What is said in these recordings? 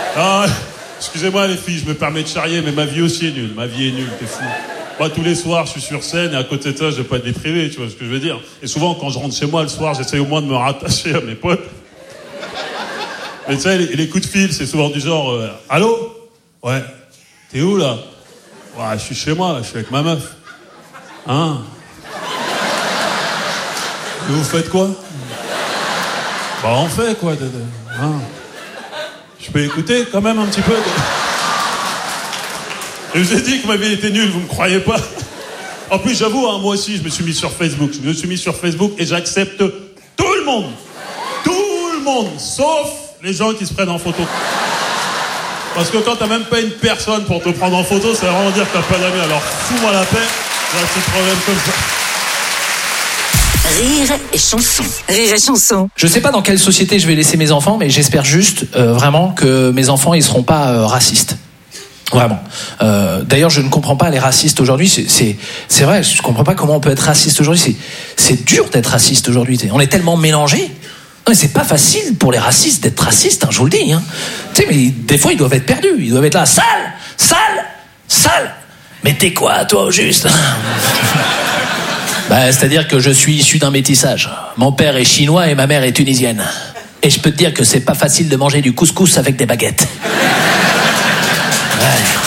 Ah, excusez-moi les filles, je me permets de charrier, mais ma vie aussi est nulle. Ma vie est nulle, t'es fou. Moi, tous les soirs, je suis sur scène et à côté de ça, je vais pas être privé, tu vois ce que je veux dire. Et souvent, quand je rentre chez moi le soir, j'essaie au moins de me rattacher à mes potes. Mais tu sais, les coups de fil, c'est souvent du genre allô? Ouais. T'es où là? Ouais, je suis chez moi, là, je suis avec ma meuf. Hein? Et vous faites quoi? Bah, on fait quoi? Hein? Je peux écouter quand même un petit peu? Et je vous ai dit que ma vie était nulle, vous me croyez pas? En plus, j'avoue, hein, moi aussi, je me suis mis sur Facebook. Je me suis mis sur Facebook et j'accepte tout le monde. Tout le monde, sauf les gens qui se prennent en photo. Parce que quand t'as même pas une personne pour te prendre en photo, ça veut vraiment dire que t'as pas d'amis. Alors fous-moi la paix, j'ai un petit problème comme ça. Rire et chanson. Rire et chanson. Je sais pas dans quelle société je vais laisser mes enfants, mais j'espère juste vraiment que mes enfants ils seront pas racistes. Vraiment. D'ailleurs, je ne comprends pas les racistes aujourd'hui. C'est vrai, je comprends pas comment on peut être raciste aujourd'hui. C'est dur d'être raciste aujourd'hui. On est tellement mélangés. Non, mais c'est pas facile pour les racistes d'être racistes, hein, je vous le dis. Hein. Tu sais, mais des fois ils doivent être perdus. Ils doivent être là, sale. Mais t'es quoi, toi, au juste? Bah, c'est-à-dire que je suis issu d'un métissage. Mon père est chinois et ma mère est tunisienne. Et je peux te dire que c'est pas facile de manger du couscous avec des baguettes. Ouais.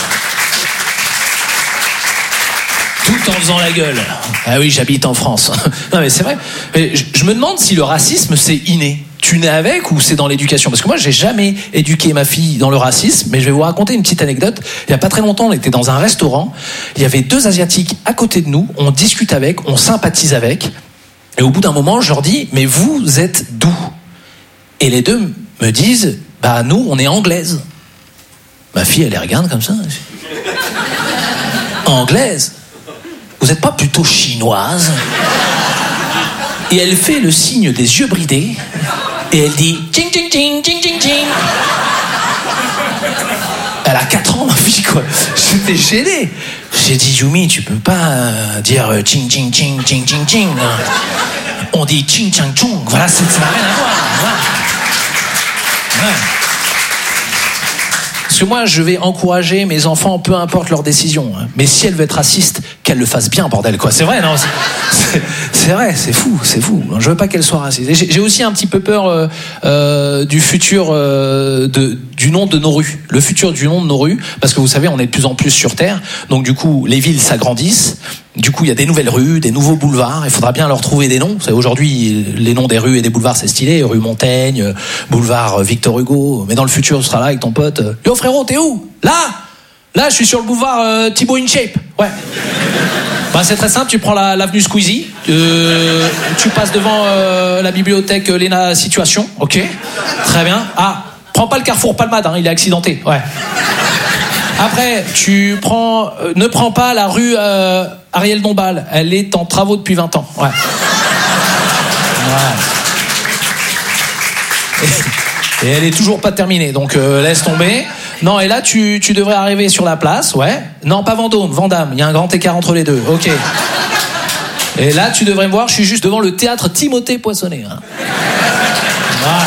Tout en faisant la gueule. Ah oui, j'habite en France. Non mais c'est vrai. Mais je me demande si le racisme c'est inné. Tu nais avec ou c'est dans l'éducation? Parce que moi j'ai jamais éduqué ma fille dans le racisme, mais je vais vous raconter une petite anecdote. Il y a pas très longtemps, on était dans un restaurant, il y avait 2 Asiatiques à côté de nous, on discute avec, on sympathise avec, et au bout d'un moment je leur dis, mais vous êtes d'où? Et les 2 me disent, bah nous on est anglaises. Ma fille elle les regarde comme ça. Anglaise? Vous êtes pas plutôt chinoise? Et elle fait le signe des yeux bridés et elle dit ching ching ching ching ching ching. Elle a 4 ans ma fille quoi. J'étais gêné. J'ai dit Yumi, tu peux pas dire ching ching ching ching ching ching. On dit ching chang chung. Voilà, ça n'a rien à voir. Voilà. Ouais. Parce que moi, je vais encourager mes enfants, peu importe leur décision. Hein. Mais si elle veut être raciste, qu'elle le fasse bien, bordel, quoi. C'est vrai, non? C'est vrai, c'est fou. Je veux pas qu'elle soit raciste. Et j'ai aussi un petit peu peur du futur du nom de nos rues. Le futur du nom de nos rues, parce que vous savez, on est de plus en plus sur Terre. Donc du coup, les villes s'agrandissent. Du coup, il y a des nouvelles rues, des nouveaux boulevards. Il faudra bien leur trouver des noms. Aujourd'hui, les noms des rues et des boulevards, c'est stylé. Rue Montaigne, boulevard Victor Hugo. Mais dans le futur, tu seras là avec ton pote. Yo frérot, t'es où? Là, je suis sur le boulevard Thibaut InShape. Ouais. Bah, c'est très simple. Tu prends l'avenue Squeezie. Tu passes devant la bibliothèque Léna Situation. Ok. Très bien. Ah, prends pas le carrefour Palmade. Hein, il est accidenté. Ouais. Après, ne prends pas la rue Ariel Dombal. Elle est en travaux depuis 20 ans. Ouais. Et elle est toujours pas terminée, donc laisse tomber. Non, et là, tu devrais arriver sur la place, ouais. Non, pas Vendôme, Vandame. Il y a un grand écart entre les deux. Ok. Et là, tu devrais me voir, je suis juste devant le théâtre Timothée Poinçonnet. Hein. Voilà.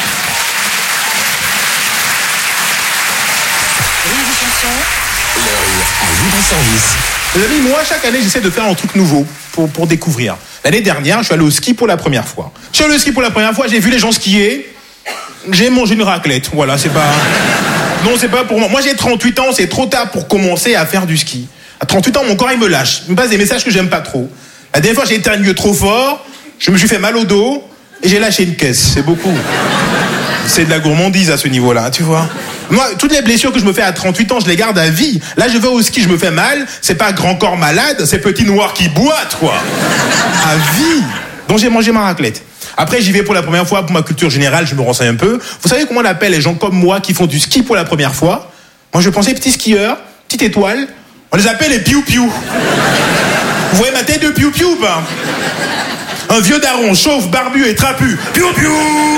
Les amis, moi, chaque année, j'essaie de faire un truc nouveau pour découvrir. L'année dernière, je suis allé au ski pour la première fois. Je suis allé au ski pour la première fois, j'ai vu les gens skier. J'ai mangé une raclette. Voilà, c'est pas... Non, c'est pas pour moi. Moi, j'ai 38 ans, c'est trop tard pour commencer à faire du ski. À 38 ans, mon corps, il me lâche. Il me passe des messages que j'aime pas trop. La dernière fois, j'ai éternué trop fort, je me suis fait mal au dos et j'ai lâché une caisse. C'est beaucoup. C'est de la gourmandise à ce niveau-là, tu vois. Moi, toutes les blessures que je me fais à 38 ans, je les garde à vie. Là, je vais au ski, je me fais mal. C'est pas grand corps malade, c'est petit noir qui boite, quoi. À vie. Donc, j'ai mangé ma raclette. Après, j'y vais pour la première fois, pour ma culture générale, je me renseigne un peu. Vous savez comment on appelle les gens comme moi qui font du ski pour la première fois? Moi, je pensais petits skieurs, petite étoile. On les appelle les piou-piou. Vous voyez ma tête de piou-piou ou pas? Un vieux daron, chauve, barbu et trapu. Piou-piou.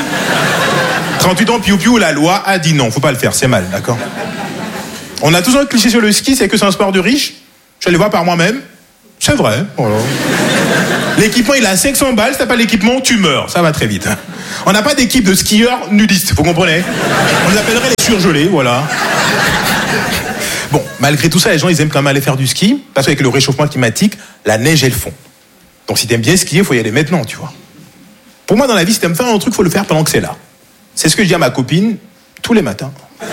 38 ans, piou-piou, la loi a dit non, faut pas le faire, c'est mal, d'accord? On a tous un cliché sur le ski, c'est que c'est un sport de riche. Je suis allé voir par moi-même. C'est vrai, voilà. L'équipement, il a 500 balles, si t'as pas l'équipement, tu meurs. Ça va très vite. On n'a pas d'équipe de skieurs nudistes, vous comprenez? On les appellerait les surgelés, voilà. Bon, malgré tout ça, les gens, ils aiment quand même aller faire du ski, parce qu'avec le réchauffement climatique, la neige, elle fond. Donc si t'aimes bien skier, il faut y aller maintenant, tu vois. Pour moi, dans la vie, si t'aimes faire un truc, il faut le faire pendant que c'est là. C'est ce que je dis à ma copine tous les matins.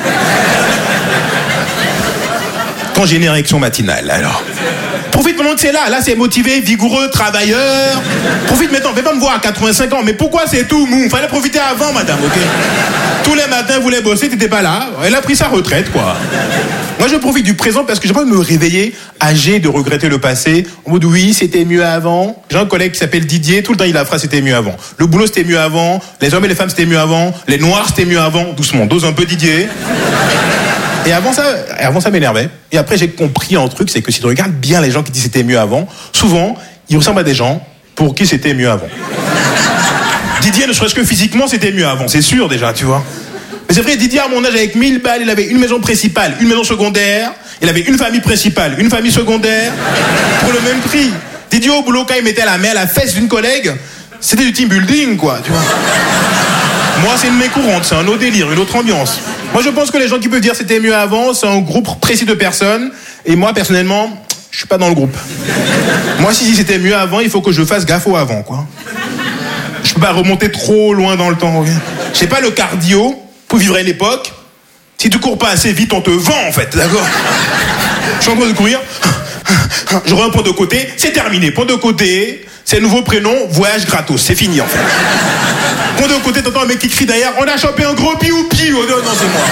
Quand j'ai une érection matinale, alors. Profite pendant que c'est là. Là, c'est motivé, vigoureux, travailleur. Profite maintenant. Fais pas me voir à 85 ans. Mais pourquoi c'est tout mou? Fallait profiter avant, madame, ok? Tous les matins, vous voulez bosser, t'étais pas là. Elle a pris sa retraite, quoi. Moi, je profite du présent parce que j'ai pas envie de me réveiller âgé, de regretter le passé. En mode, oui, c'était mieux avant. J'ai un collègue qui s'appelle Didier. Tout le temps, il a la phrase, c'était mieux avant. Le boulot, c'était mieux avant. Les hommes et les femmes, c'était mieux avant. Les noirs, c'était mieux avant. Doucement, dose un peu Didier. Et avant ça m'énervait. Et après, j'ai compris un truc, c'est que si tu regardes bien les gens qui disent c'était mieux avant, souvent, ils ressemblent à des gens pour qui c'était mieux avant. Didier, ne serait-ce que physiquement, c'était mieux avant. C'est sûr, déjà, tu vois. Mais c'est vrai, Didier, à mon âge, avec 1000 balles, il avait une maison principale, une maison secondaire, il avait une famille principale, une famille secondaire, pour le même prix. Didier, au boulot, quand il mettait la main à la fesse d'une collègue, c'était du team building, quoi, tu vois. Moi, c'est une mécourante, c'est un autre délire, une autre ambiance. Moi, je pense que les gens qui peuvent dire c'était mieux avant, c'est un groupe précis de personnes. Et moi, personnellement, je suis pas dans le groupe. Moi, si c'était mieux avant, il faut que je fasse gaffe au avant, quoi. Je peux pas remonter trop loin dans le temps. Okay. J'ai pas le cardio pour vivre à l'époque. Si tu cours pas assez vite, on te vend, en fait, d'accord? Je suis en train de courir. J'aurai un point de côté, c'est terminé. Point de côté, c'est nouveau prénom, voyage gratos, c'est fini, en fait. Point de côté, t'entends un mec qui crie derrière, on a chopé un gros piou-piou. Oh, non, c'est moi.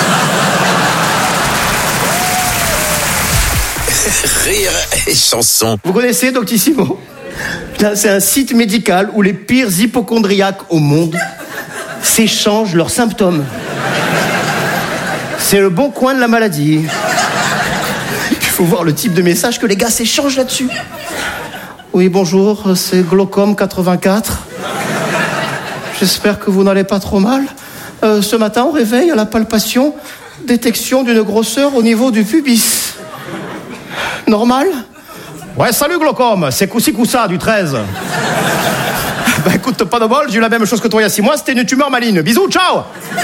Rire et chanson. Vous connaissez Doctissimo? C'est un site médical où les pires hypocondriaques au monde s'échangent leurs symptômes. C'est le bon coin de la maladie. Il faut voir le type de message que les gars s'échangent là-dessus. Oui, bonjour, c'est Glaucome 84. J'espère que vous n'allez pas trop mal. Ce matin, au réveil, à la palpation, détection d'une grosseur au niveau du pubis. Normal? Ouais, salut Glaucome, c'est Koussi Koussa du 13. Bah écoute, pas de bol, j'ai eu la même chose que toi il y a 6 mois, c'était une tumeur maligne. Bisous, ciao.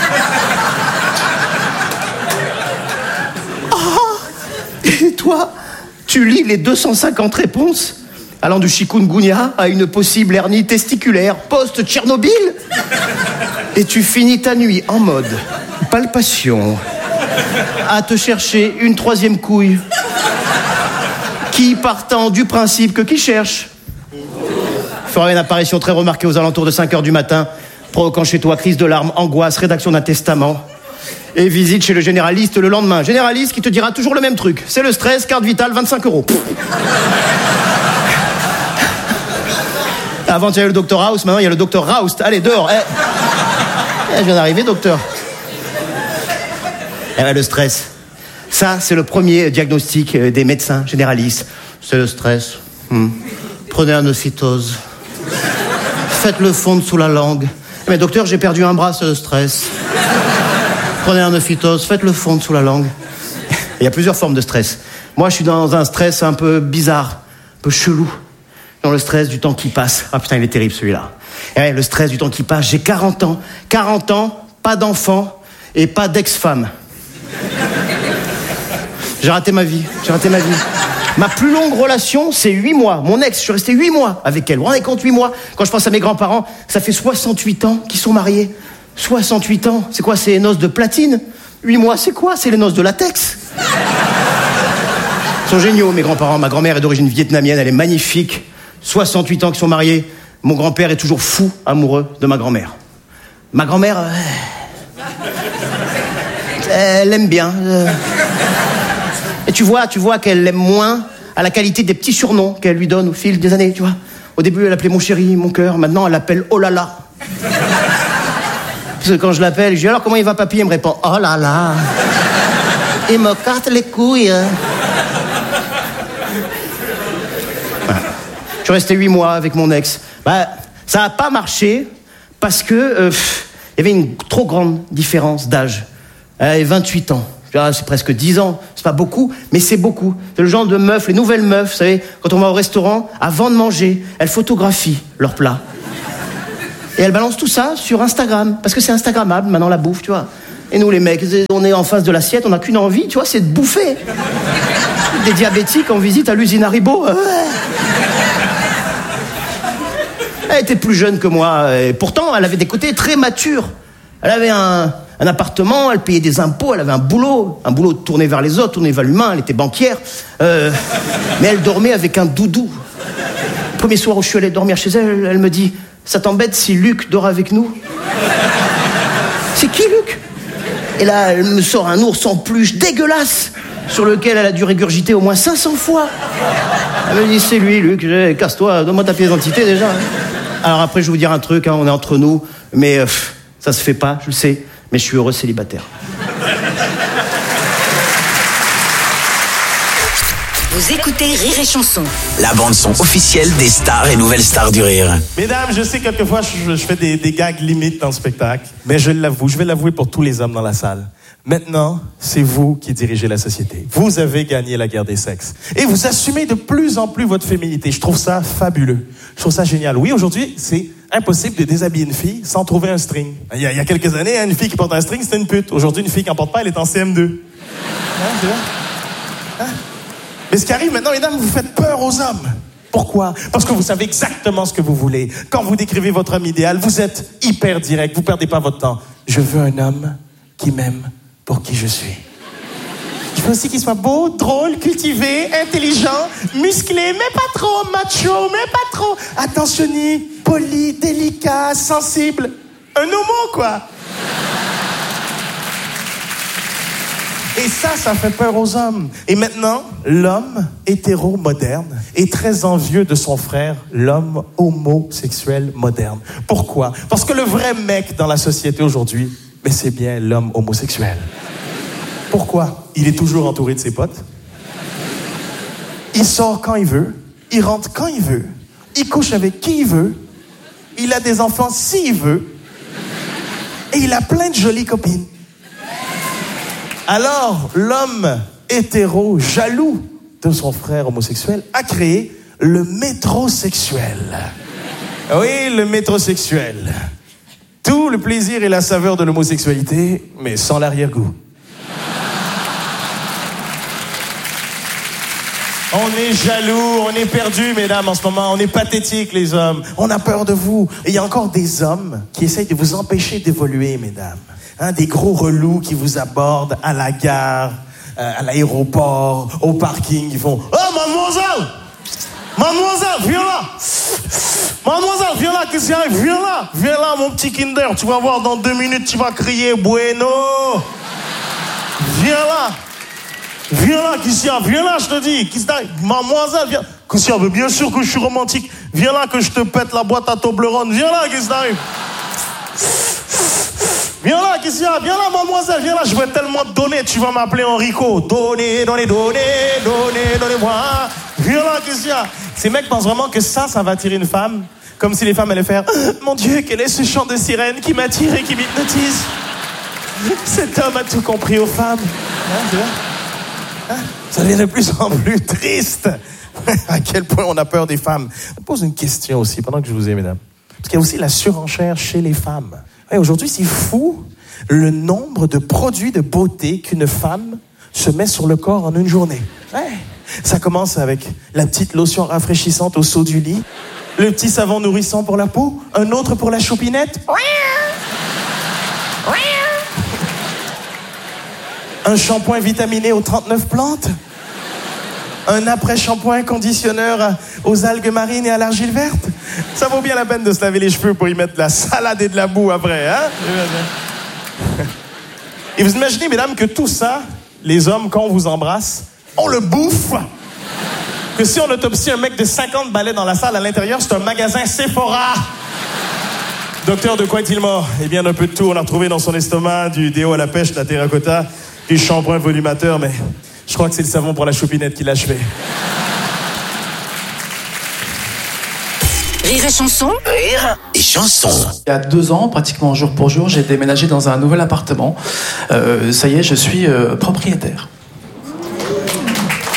Oh, et toi, tu lis les 250 réponses allant du chikungunya à une possible hernie testiculaire post-Tchernobyl. Et tu finis ta nuit en mode palpation, à te chercher une 3e couille. Qui, partant du principe que qui cherche fera une apparition très remarquée aux alentours de 5h du matin, provoquant chez toi crise de larmes, angoisse, rédaction d'un testament, et visite chez le généraliste le lendemain. Généraliste qui te dira toujours le même truc. C'est le stress, carte vitale, 25 €. Avant, il y avait le docteur House, maintenant, il y a le docteur Roust. Allez, dehors. Je viens d'arriver, docteur. Le stress. Ça, c'est le premier diagnostic des médecins généralistes. C'est le stress. Prenez un ocytose. Faites-le fondre sous la langue. Mais docteur, j'ai perdu un bras, c'est le stress. Prenez un ocytose, faites-le fondre sous la langue. Il y a plusieurs formes de stress. Moi, je suis dans un stress un peu bizarre, un peu chelou. Dans le stress du temps qui passe. Ah putain, il est terrible celui-là. Et ouais, le stress du temps qui passe. J'ai 40 ans. 40 ans, pas d'enfant et pas d'ex-femme. J'ai raté ma vie. Ma plus longue relation, c'est 8 mois. Mon ex, je suis resté 8 mois avec elle. Vous vous rendez compte, 8 mois? Quand je pense à mes grands-parents, ça fait 68 ans qu'ils sont mariés. 68 ans. C'est quoi, c'est les noces de platine? 8 mois, c'est quoi? C'est les noces de latex. Ils sont géniaux, mes grands-parents. Ma grand-mère est d'origine vietnamienne, elle est magnifique. 68 ans qu'ils sont mariés. Mon grand-père est toujours fou amoureux de ma grand-mère. Ma grand-mère, elle l'aime bien. Et tu vois qu'elle l'aime moins à la qualité des petits surnoms qu'elle lui donne au fil des années, tu vois. Au début, elle appelait mon chéri, mon cœur. Maintenant, elle l'appelle oh là là. Parce que quand je l'appelle, je dis alors comment il va papy? Elle me répond oh là là. Il me casse les couilles. Voilà. Je suis resté 8 mois avec mon ex. Ça n'a pas marché parce que il y avait une trop grande différence d'âge. Elle avait 28 ans. C'est presque 10 ans, c'est pas beaucoup, mais c'est beaucoup. C'est le genre de meufs, les nouvelles meufs, vous savez, quand on va au restaurant, avant de manger, elles photographient leur plat. Et elle balance tout ça sur Instagram. Parce que c'est Instagrammable, maintenant, la bouffe, tu vois. Et nous, les mecs, on est en face de l'assiette, on n'a qu'une envie, tu vois, c'est de bouffer. Des diabétiques en visite à l'usine Haribo. Elle était plus jeune que moi, et pourtant, elle avait des côtés très matures. Elle avait un appartement, elle payait des impôts, elle avait un boulot tourné vers les autres, tourné vers l'humain, elle était banquière. Mais elle dormait avec un doudou. Le premier soir où je suis allé dormir chez elle, elle me dit « Ça t'embête si Luc dort avec nous ?» C'est qui, Luc? Et là, elle me sort un ours en peluche dégueulasse, sur lequel elle a dû régurgiter au moins 500 fois. Elle me dit « C'est lui, Luc, casse-toi, donne-moi ta pièce d'identité déjà. » Alors après, je vais vous dire un truc, on est entre nous, mais ça se fait pas, je le sais, mais je suis heureux célibataire. Vous écoutez Rire et Chanson. La bande-son officielle des stars et nouvelles stars du rire. Mesdames, je sais quelquefois je fais des gags limites dans le spectacle, mais je vais l'avouer pour tous les hommes dans la salle. Maintenant, c'est vous qui dirigez la société. Vous avez gagné la guerre des sexes. Et vous assumez de plus en plus votre féminité. Je trouve ça fabuleux. Je trouve ça génial. Oui, aujourd'hui, c'est impossible de déshabiller une fille sans trouver un string. Il y a quelques années, une fille qui porte un string, c'était une pute. Aujourd'hui, une fille qui en porte pas, elle est en CM2. C'est vrai? Mais ce qui arrive maintenant, mesdames, vous faites peur aux hommes. Pourquoi? Parce que vous savez exactement ce que vous voulez. Quand vous décrivez votre homme idéal, vous êtes hyper direct, vous perdez pas votre temps. Je veux un homme qui m'aime pour qui je suis. Je veux aussi qu'il soit beau, drôle, cultivé, intelligent, musclé, mais pas trop macho, mais pas trop attentionné, poli, délicat, sensible. Un homo, quoi. Et ça fait peur aux hommes. Et maintenant, l'homme hétéro moderne est très envieux de son frère, l'homme homosexuel moderne. Pourquoi? Parce que le vrai mec dans la société aujourd'hui, mais c'est bien l'homme homosexuel. Pourquoi? Il est toujours entouré de ses potes. Il sort quand il veut. Il rentre quand il veut. Il couche avec qui il veut. Il a des enfants s'il veut. Et il a plein de jolies copines. Alors, l'homme hétéro, jaloux de son frère homosexuel, a créé le métrosexuel. Oui, le métrosexuel. Tout le plaisir et la saveur de l'homosexualité, mais sans l'arrière-goût. On est jaloux, on est perdu, mesdames, en ce moment. On est pathétiques, les hommes. On a peur de vous. Et il y a encore des hommes qui essayent de vous empêcher d'évoluer, mesdames. Des gros relous qui vous abordent à la gare, à l'aéroport, au parking. Ils font « Oh, mademoiselle! Mademoiselle, viens là! Mademoiselle, viens là, qu'est-ce qui arrive? Viens là, mon petit Kinder. Tu vas voir, dans 2 minutes, tu vas crier « Bueno! » Viens là, qu'est-ce qu'il y a? Viens là, je te dis. Qu'est-ce que mademoiselle, viens. Qu'est-ce qu'il y a? Bien sûr que je suis romantique. Viens là que je te pète la boîte à Toblerone. Viens là, qu'est-ce qui arrive? Viens là, qu'est-ce qu'il y a? Viens là, mademoiselle, viens là, je vais tellement te donner, tu vas m'appeler Enrico. Donnez-moi. Viens là, qu'est-ce qu'il y a? Ces mecs pensent vraiment que ça va attirer une femme, comme si les femmes allaient faire « Mon Dieu, quel est ce chant de sirène qui m'attire et qui m'hypnotise? Cet homme a tout compris aux femmes. » Ça devient de plus en plus triste. À quel point on a peur des femmes. Je pose une question aussi, pendant que je vous ai, mesdames. Parce qu'il y a aussi la surenchère chez les femmes. Ouais, aujourd'hui, c'est fou le nombre de produits de beauté qu'une femme se met sur le corps en une journée. Ouais. Ça commence avec la petite lotion rafraîchissante au saut du lit, le petit savon nourrissant pour la peau, un autre pour la choupinette, un shampoing vitaminé aux 39 plantes, un après-shampoing conditionneur aux algues marines et à l'argile verte. Ça vaut bien la peine de se laver les cheveux pour y mettre de la salade et de la boue après, hein? Et vous imaginez, mesdames, que tout ça, les hommes, quand on vous embrasse, on le bouffe. Que si on autopsie un mec de 50 balais dans la salle, à l'intérieur, c'est un magasin Sephora. Docteur, de quoi est-il mort? Eh bien, d'un peu de tout. On a retrouvé dans son estomac du déo à la pêche, de la terracotta, du shampoing volumateur, mais je crois que c'est le savon pour la choupinette qui l'a achevé. Rire et Chanson. Rire et Chanson. Il y a 2 ans, pratiquement jour pour jour, j'ai déménagé dans un nouvel appartement. Ça y est, je suis propriétaire.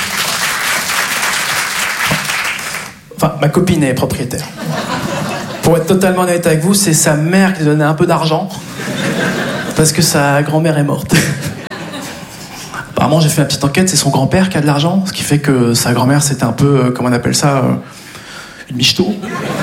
Enfin, ma copine est propriétaire. Pour être totalement honnête avec vous, c'est sa mère qui lui donnait un peu d'argent parce que sa grand-mère est morte. Apparemment, j'ai fait ma petite enquête, c'est son grand-père qui a de l'argent, ce qui fait que sa grand-mère, c'était un peu, comment on appelle ça, une michto.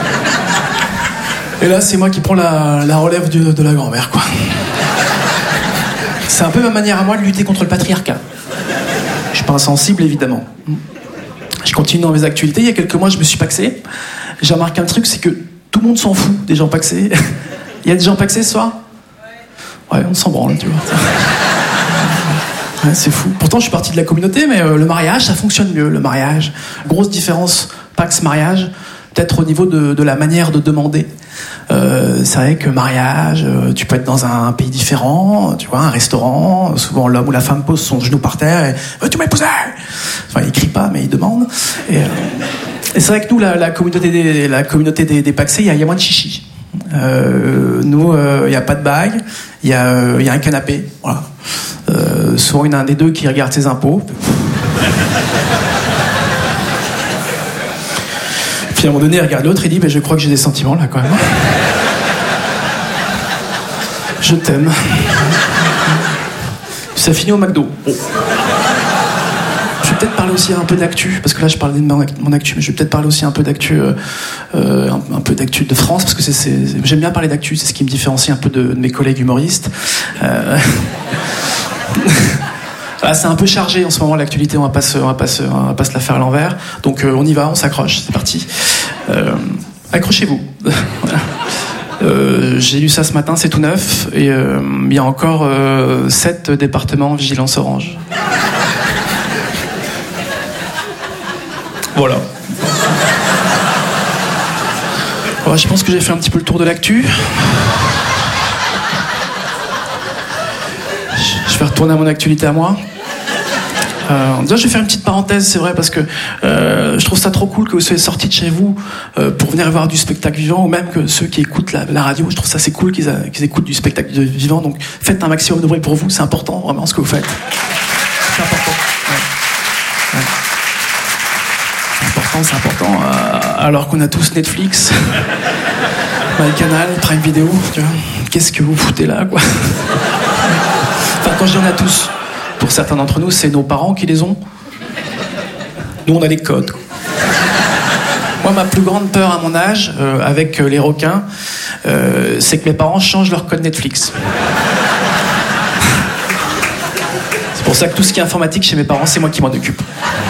Et là, c'est moi qui prends la relève de la grand-mère, quoi. C'est un peu ma manière à moi de lutter contre le patriarcat. Je suis pas insensible, évidemment. Je continue dans mes actualités. Il y a quelques mois, je me suis paxé. J'ai remarqué un truc, c'est que tout le monde s'en fout des gens paxés. Il y a des gens paxés ce soir ? Ouais, on s'en branle, tu vois. Ouais, c'est fou. Pourtant, je suis parti de la communauté, mais le mariage, ça fonctionne mieux, le mariage. Grosse différence, pax-mariage, peut-être au niveau de la manière de demander. C'est vrai que mariage, tu peux être dans un pays différent, tu vois, un restaurant, souvent l'homme ou la femme pose son genou par terre et « Tu m'as épousé !» Enfin, il crie pas, mais il demande. Et c'est vrai que nous, la communauté des paxés, il y a moins de chichi. Nous, il n'y a pas de bague, il y a un canapé, voilà. Souvent, il y en a un des deux qui regarde ses impôts. Puis à un moment donné, il regarde l'autre et dit je crois que j'ai des sentiments là quand même. Je t'aime. Ça finit au McDo. Bon. Je vais peut-être parler aussi un peu d'actu, parce que là je parlais de mon actu, mais je vais peut-être parler aussi un peu d'actu, un peu d'actu de France, parce que j'aime bien parler d'actu, c'est ce qui me différencie un peu de mes collègues humoristes. Ah, c'est un peu chargé en ce moment l'actualité, on va pas se la faire à l'envers. Donc on y va, on s'accroche, c'est parti. Accrochez-vous. J'ai lu ça ce matin, c'est tout neuf, et il y a encore 7 départements vigilance orange. Voilà. Ouais, je pense que j'ai fait un petit peu le tour de l'actu. Je vais retourner à mon actualité à moi. Déjà, je vais faire une petite parenthèse, c'est vrai, parce que je trouve ça trop cool que vous soyez sortis de chez vous pour venir voir du spectacle vivant, ou même que ceux qui écoutent la radio, je trouve ça c'est cool qu'ils écoutent du spectacle vivant. Donc, faites un maximum de bruit pour vous, c'est important, vraiment, ce que vous faites. C'est important. Ouais. C'est important. Alors qu'on a tous Netflix, MyCanal, Prime Video, tu vois. Qu'est-ce que vous foutez là, quoi? Enfin, quand je dis on a tous, pour certains d'entre nous, c'est nos parents qui les ont. Nous, on a les codes. Moi, ma plus grande peur à mon âge, avec les requins, c'est que mes parents changent leur code Netflix. C'est pour ça que tout ce qui est informatique chez mes parents, c'est moi qui m'en occupe.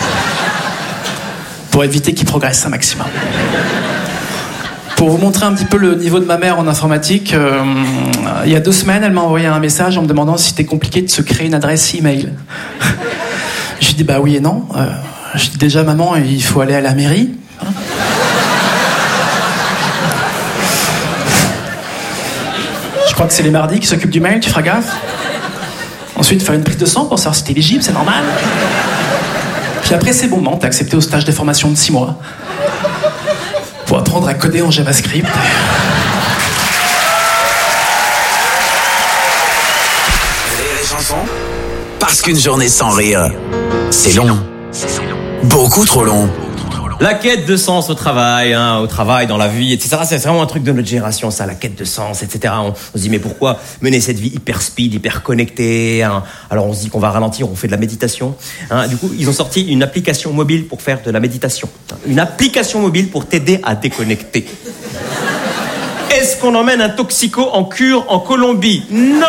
Pour éviter qu'ils progressent un maximum. Pour vous montrer un petit peu le niveau de ma mère en informatique, il y a 2 semaines, elle m'a envoyé un message en me demandant si c'était compliqué de se créer une adresse email. Je lui ai dit bah oui et non. Je dis déjà maman, il faut aller à la mairie. Je crois que c'est les mardis qui s'occupent du mail, tu feras gaffe. Ensuite, faire une prise de sang pour savoir si t'es éligible, c'est normal. Puis après, c'est bon, t'es accepté au stage de formation de 6 mois. Pour apprendre à coder en JavaScript. Les chansons, parce qu'une journée sans rire, c'est long. Beaucoup trop long. La quête de sens au travail, dans la vie, etc. C'est vraiment un truc de notre génération, ça, la quête de sens, etc. On se dit, mais pourquoi mener cette vie hyper speed, hyper connectée, hein? Alors on se dit qu'on va ralentir, on fait de la méditation. Du coup, ils ont sorti une application mobile pour faire de la méditation. Une application mobile pour t'aider à déconnecter. Est-ce qu'on emmène un toxico en cure en Colombie? Non!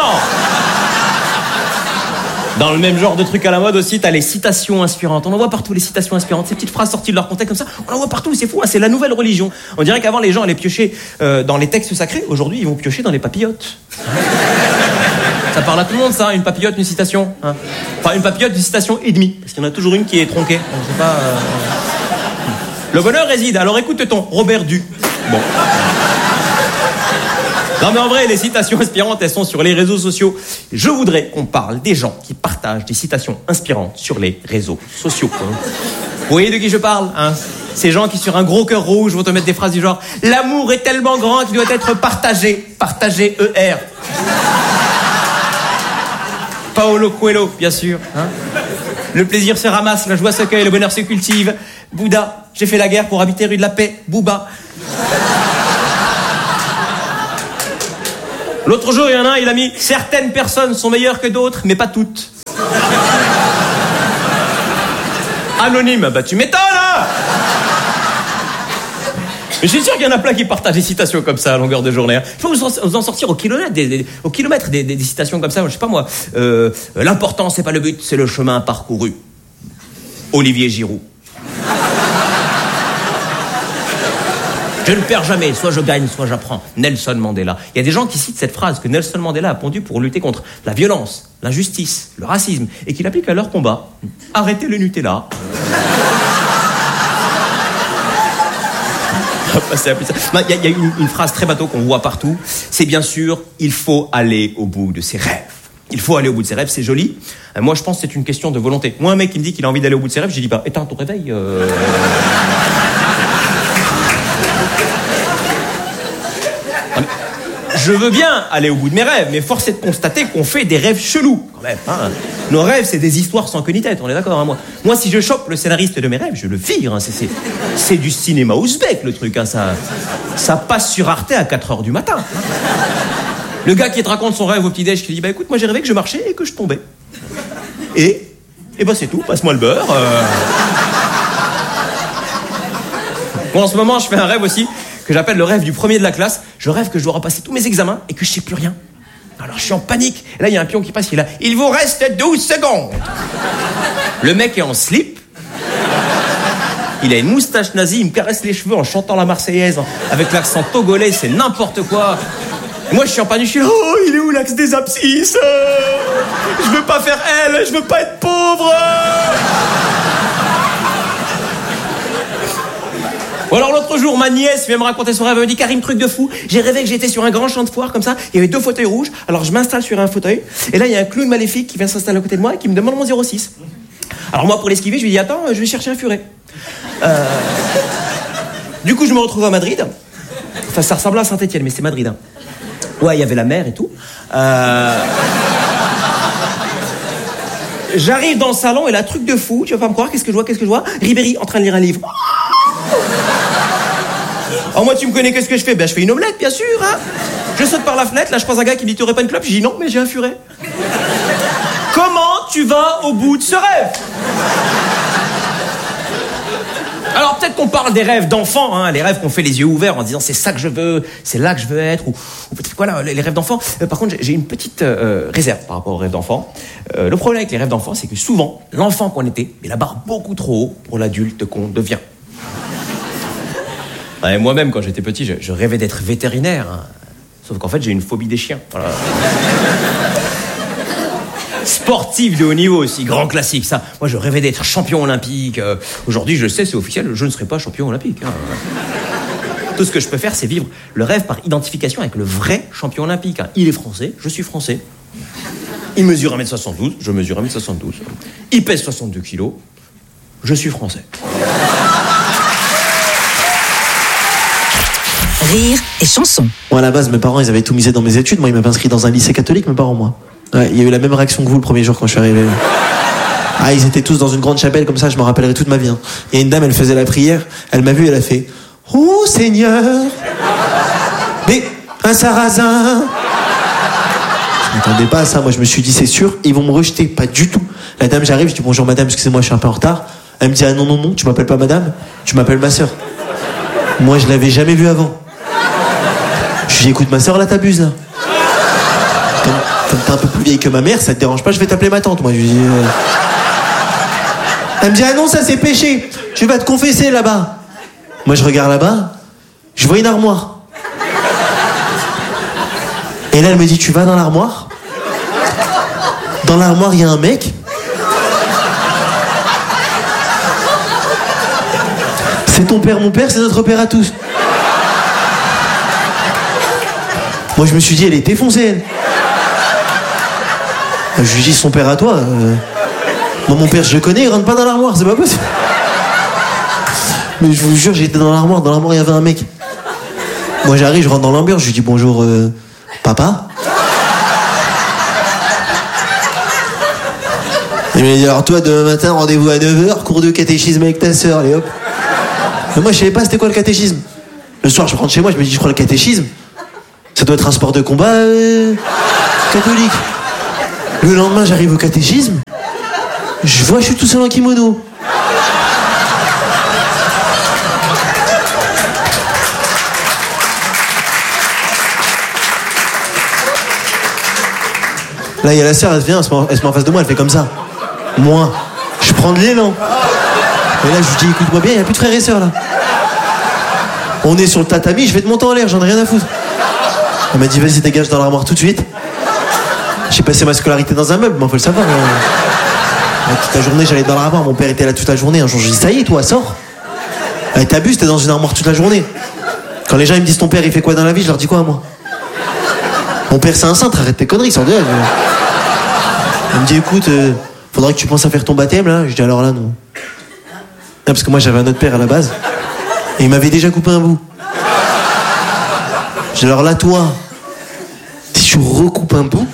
Dans le même genre de truc à la mode aussi, t'as les citations inspirantes. On en voit partout, les citations inspirantes. Ces petites phrases sorties de leur contexte comme ça, on en voit partout, c'est fou, hein, c'est la nouvelle religion. On dirait qu'avant, les gens allaient piocher dans les textes sacrés. Aujourd'hui, ils vont piocher dans les papillotes. Ça parle à tout le monde, ça, une papillote, une citation. Hein. Enfin, une papillote, une citation et demie. Parce qu'il y en a toujours une qui est tronquée. On sait pas... Le bonheur réside. Alors écoute-t-on, Robert Du. Bon... Non mais en vrai, les citations inspirantes, elles sont sur les réseaux sociaux. Je voudrais qu'on parle des gens qui partagent des citations inspirantes sur les réseaux sociaux. Vous voyez de qui je parle, hein? Ces gens qui, sur un gros cœur rouge, vont te mettre des phrases du genre « L'amour est tellement grand qu'il doit être partagé. Partagé ER. » Paolo Coelho, bien sûr. Hein? Le plaisir se ramasse, la joie s'accueille, le bonheur se cultive. Bouddha, j'ai fait la guerre pour habiter rue de la Paix. Booba. L'autre jour, il y en a un, il a mis « Certaines personnes sont meilleures que d'autres, mais pas toutes. » Anonyme, bah tu m'étonnes, hein. Mais je suis sûr qu'il y en a plein qui partagent des citations comme ça à longueur de journée. Il faut vous en sortir au kilomètre des citations comme ça. Je sais pas moi. L'important, c'est pas le but, c'est le chemin parcouru. Olivier Giroud. Je ne perds jamais, soit je gagne, soit j'apprends. Nelson Mandela. Il y a des gens qui citent cette phrase que Nelson Mandela a pondue pour lutter contre la violence, l'injustice, le racisme, et qui l'appliquent à leur combat. Arrêtez le Nutella. Il y a une phrase très bateau qu'on voit partout. C'est bien sûr, il faut aller au bout de ses rêves. Il faut aller au bout de ses rêves, c'est joli. Moi, je pense que c'est une question de volonté. Moi, un mec qui me dit qu'il a envie d'aller au bout de ses rêves, j'ai dit, bah, éteins ton réveil. Je veux bien aller au bout de mes rêves, mais force est de constater qu'on fait des rêves chelous, quand même. Hein. Nos rêves, c'est des histoires sans queue ni tête, on est d'accord, hein, moi, si je chope le scénariste de mes rêves, je le vire. Hein, c'est du cinéma ouzbek, le truc. Hein, ça passe sur Arte à 4h du matin. Hein. Le gars qui te raconte son rêve au petit-déj, qui dit, bah écoute, moi j'ai rêvé que je marchais et que je tombais. Et bah c'est tout, passe-moi le beurre. Bon, en ce moment, je fais un rêve aussi que j'appelle le rêve du premier de la classe. Je rêve que je dois repasser tous mes examens et que je sais plus rien. Alors je suis en panique. Et là, il y a un pion qui passe, il est là. Il vous reste 12 secondes. Le mec est en slip. Il a une moustache nazie, il me caresse les cheveux en chantant la Marseillaise avec l'accent togolais, c'est n'importe quoi. Et moi, je suis en panique, je suis là, oh, il est où l'axe des abscisses? Je veux pas faire L, je veux pas être pauvre. Ou alors l'autre jour, ma nièce vient me raconter son rêve, elle me dit, Karim, truc de fou, j'ai rêvé que j'étais sur un grand champ de foire comme ça, il y avait 2 fauteuils rouges, alors je m'installe sur un fauteuil, et là il y a un clown maléfique qui vient s'installer à côté de moi et qui me demande mon 06. Alors moi, pour l'esquiver, je lui dis, attends, je vais chercher un furet. Du coup, je me retrouve à Madrid, enfin ça ressemble à Saint-Etienne, mais c'est Madrid. Hein. Ouais, il y avait la mer et tout. J'arrive dans le salon et là, truc de fou, tu vas pas me croire, qu'est-ce que je vois? Ribéry en train de lire un livre. Alors moi, tu me connais, qu'est-ce que je fais? Ben, je fais une omelette, bien sûr, hein. Je saute par la fenêtre, là, je croise un gars qui me dit, t'aurais pas une clope? Je dis, non, mais j'ai un furet. Comment tu vas au bout de ce rêve? Alors, peut-être qu'on parle des rêves d'enfants, hein, les rêves qu'on fait les yeux ouverts en disant, c'est ça que je veux, c'est là que je veux être, ou peut-être, voilà, les rêves d'enfants. Par contre, j'ai une petite réserve par rapport aux rêves d'enfants. Le problème avec les rêves d'enfants, c'est que souvent, l'enfant qu'on était met la barre beaucoup trop haut pour l'adulte qu'on devient. Ouais, moi-même, quand j'étais petit, je rêvais d'être vétérinaire. Hein. Sauf qu'en fait, j'ai une phobie des chiens. Voilà. Sportif de haut niveau aussi, grand classique, ça. Moi, je rêvais d'être champion olympique. Aujourd'hui, je le sais, c'est officiel, je ne serai pas champion olympique. Hein. Tout ce que je peux faire, c'est vivre le rêve par identification avec le vrai champion olympique. Hein. Il est français, je suis français. Il mesure 1m72, je mesure 1m72. Il pèse 62 kilos, je suis français. Rire et chanson. Moi, à la base, mes parents, ils avaient tout misé dans mes études. Moi, ils m'avaient inscrit dans un lycée catholique, mes parents, moi. Ouais, il y a eu la même réaction que vous le premier jour quand je suis arrivé. Ah, ils étaient tous dans une grande chapelle, comme ça, je me rappellerai toute ma vie. Hein. Il y a une dame, elle faisait la prière, elle m'a vu, elle a fait « Oh, Seigneur, mais un sarrasin !» Je m'attendais pas à ça, moi je me suis dit, c'est sûr, ils vont me rejeter, pas du tout. La dame, j'arrive, je dis « Bonjour madame, excusez-moi, je suis un peu en retard. » Elle me dit « Ah non, non, non, tu m'appelles pas madame, tu m'appelles ma sœur. » Moi, je l'avais jamais vue avant. Je lui dis « Écoute, ma sœur, là, t'abuses, là. Comme t'es un peu plus vieille que ma mère, ça te dérange pas, je vais t'appeler ma tante. » Moi, je lui dis... Elle me dit « Ah non, ça c'est péché, tu vas te confesser là-bas. » Moi, je regarde là-bas, je vois une armoire. Et là, elle me dit « Tu vas dans l'armoire ? » Dans l'armoire, il y a un mec. C'est ton père, mon père, c'est notre père à tous. Moi, je me suis dit, elle est défoncée, elle. Je lui dis, son père à toi. Moi, mon père, je le connais, il rentre pas dans l'armoire, c'est pas possible. Mais je vous jure, j'étais dans l'armoire, il y avait un mec. Moi, j'arrive, je rentre dans l'ambiance, je lui dis, bonjour, papa. Il me dit, alors toi, demain matin, rendez-vous à 9h, cours de catéchisme avec ta sœur, allez hop. Mais moi, je savais pas c'était quoi le catéchisme. Le soir, je rentre chez moi, je me dis, je crois le catéchisme. Ça doit être un sport de combat catholique. Le lendemain, j'arrive au catéchisme. Je vois, je suis tout seul en kimono. Là, il y a la sœur, elle vient, elle se met en face de moi, elle fait comme ça. Moi, je prends de l'élan. Et là, je lui dis, écoute-moi bien, il n'y a plus de frères et sœurs, là. On est sur le tatami, je vais te monter en l'air, j'en ai rien à foutre. Elle m'a dit, vas-y, dégage dans l'armoire tout de suite. J'ai passé ma scolarité dans un meuble, mais faut le savoir. Toute la journée, j'allais dans l'armoire, mon père était là toute la journée. Un jour, je lui dis, ça y est, toi, sors. T'abuses, t'es dans une armoire toute la journée. Quand les gens ils me disent, ton père, il fait quoi dans la vie, je leur dis quoi, moi? Mon père, c'est un cintre, arrête tes conneries, sors de là. Il me dit, écoute, faudrait que tu penses à faire ton baptême, là. Je dis, alors là, non. Parce que moi, j'avais un autre père à la base. Et il m'avait déjà coupé un bout. Je dis, alors là, toi, si tu recoupes un bout,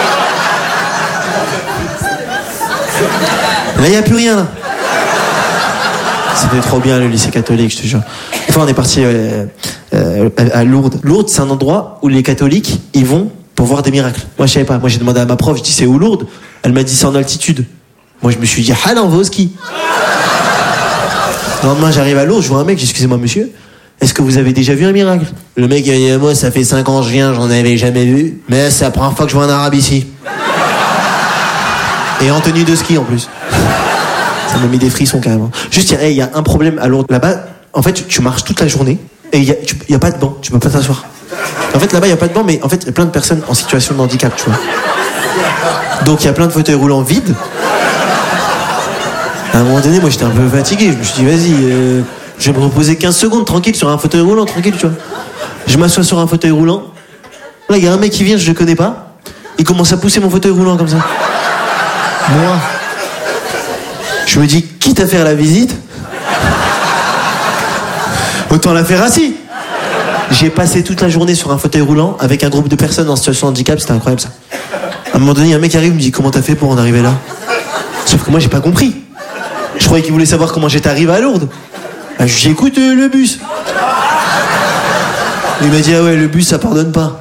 là, il n'y a plus rien, là. C'était trop bien, le lycée catholique, je te jure. Une fois, on est parti à Lourdes. Lourdes, c'est un endroit où les catholiques, ils vont pour voir des miracles. Moi, je savais pas. Moi, j'ai demandé à ma prof, je dis, c'est où Lourdes? Elle m'a dit, c'est en altitude. Moi, je me suis dit, ah là, on va au ski. Le lendemain, j'arrive à Lourdes, je vois un mec, j'ai dit, excusez-moi, monsieur, est-ce que vous avez déjà vu un miracle? Le mec, il m'a dit, moi, ça fait 5 ans que je viens, j'en avais jamais vu. Mais c'est la première fois que je vois un arabe ici. Et en tenue de ski, en plus. Ça m'a mis des frissons, carrément. Juste, il y a un problème à Lourdes. Là-bas, en fait, tu marches toute la journée et il y a pas de banc, tu peux pas t'asseoir. En fait, là-bas, il y a pas de banc, mais en fait, il y a plein de personnes en situation de handicap, tu vois. Donc, il y a plein de fauteuils roulants vides. À un moment donné, moi, j'étais un peu fatigué. Je me suis dit, vas-y, je vais me reposer 15 secondes, tranquille, sur un fauteuil roulant, tranquille, tu vois. Je m'assois sur un fauteuil roulant. Là, il y a un mec qui vient, je le connais pas. Il commence à pousser mon fauteuil roulant comme ça. Moi, je me dis, quitte à faire la visite, autant la faire assis. J'ai passé toute la journée sur un fauteuil roulant avec un groupe de personnes en situation de handicap, c'était incroyable ça. À un moment donné, un mec arrive, me dit, comment t'as fait pour en arriver là? Sauf que moi, j'ai pas compris. Je croyais qu'il voulait savoir comment j'étais arrivé à Lourdes. Je lui dis, écoute, le bus. Il m'a dit, ah ouais, le bus, ça pardonne pas.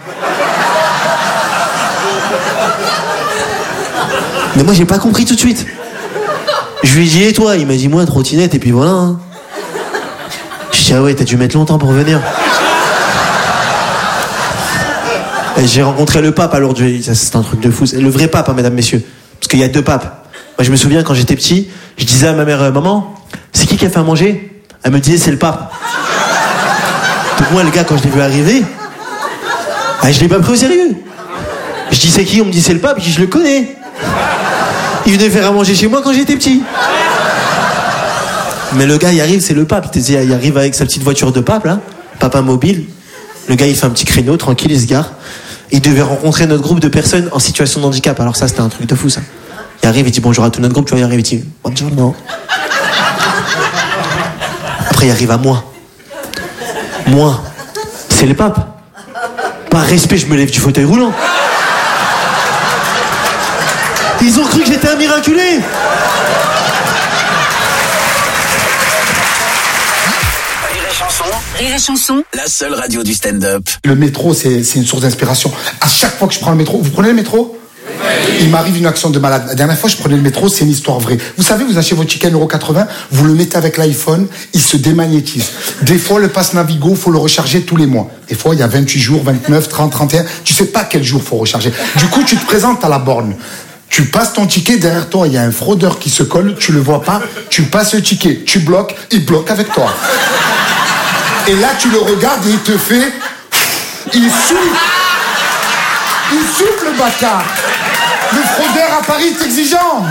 Mais moi, j'ai pas compris tout de suite. Je lui ai dit, et toi? Il m'a dit, moi, trottinette, et puis voilà. Hein. Je dis, ah ouais, t'as dû mettre longtemps pour venir. Et j'ai rencontré le pape à Lourdes. Ça, c'est un truc de fou. C'est le vrai pape, hein, mesdames, messieurs. Parce qu'il y a 2 papes. Moi, je me souviens, quand j'étais petit, je disais à ma mère, maman, c'est qui a fait à manger? Elle me disait, c'est le pape. Donc moi, le gars, quand je l'ai vu arriver, je l'ai pas pris au sérieux. Je dis, c'est qui? On me dit, c'est le pape. Je dis, je le connais. Il venait faire à manger chez moi quand j'étais petit. Mais le gars, il arrive, c'est le pape. Il arrive avec sa petite voiture de pape, là. Papa mobile. Le gars, il fait un petit créneau, tranquille, il se gare. Il devait rencontrer notre groupe de personnes en situation de handicap. Alors ça, c'était un truc de fou, ça. Il arrive, il dit bonjour à tout notre groupe, tu vois, il arrive, il dit bonjour, non. Après, il arrive à moi. Moi, c'est le pape. Par respect, je me lève du fauteuil roulant. Ils ont cru que j'étais un miraculé. Rire et chanson, La seule radio du stand-up. Le métro, c'est une source d'inspiration. À chaque fois que je prends le métro, vous prenez le métro? Il m'arrive une action de malade. La dernière fois, je prenais le métro, c'est une histoire vraie. Vous savez, vous achetez votre ticket 1,80€, vous le mettez avec l'iPhone, il se démagnétise. Des fois, le pass Navigo, il faut le recharger tous les mois. Des fois, il y a 28 jours, 29, 30, 31. Tu sais pas quel jour il faut recharger. Du coup, tu te présentes à la borne. Tu passes ton ticket, derrière toi, il y a un fraudeur qui se colle, tu le vois pas, tu passes le ticket, tu bloques, il bloque avec toi. Et là, tu le regardes et il te fait... Il souffle. Il souffle, le bâtard. Le fraudeur à Paris est exigeant.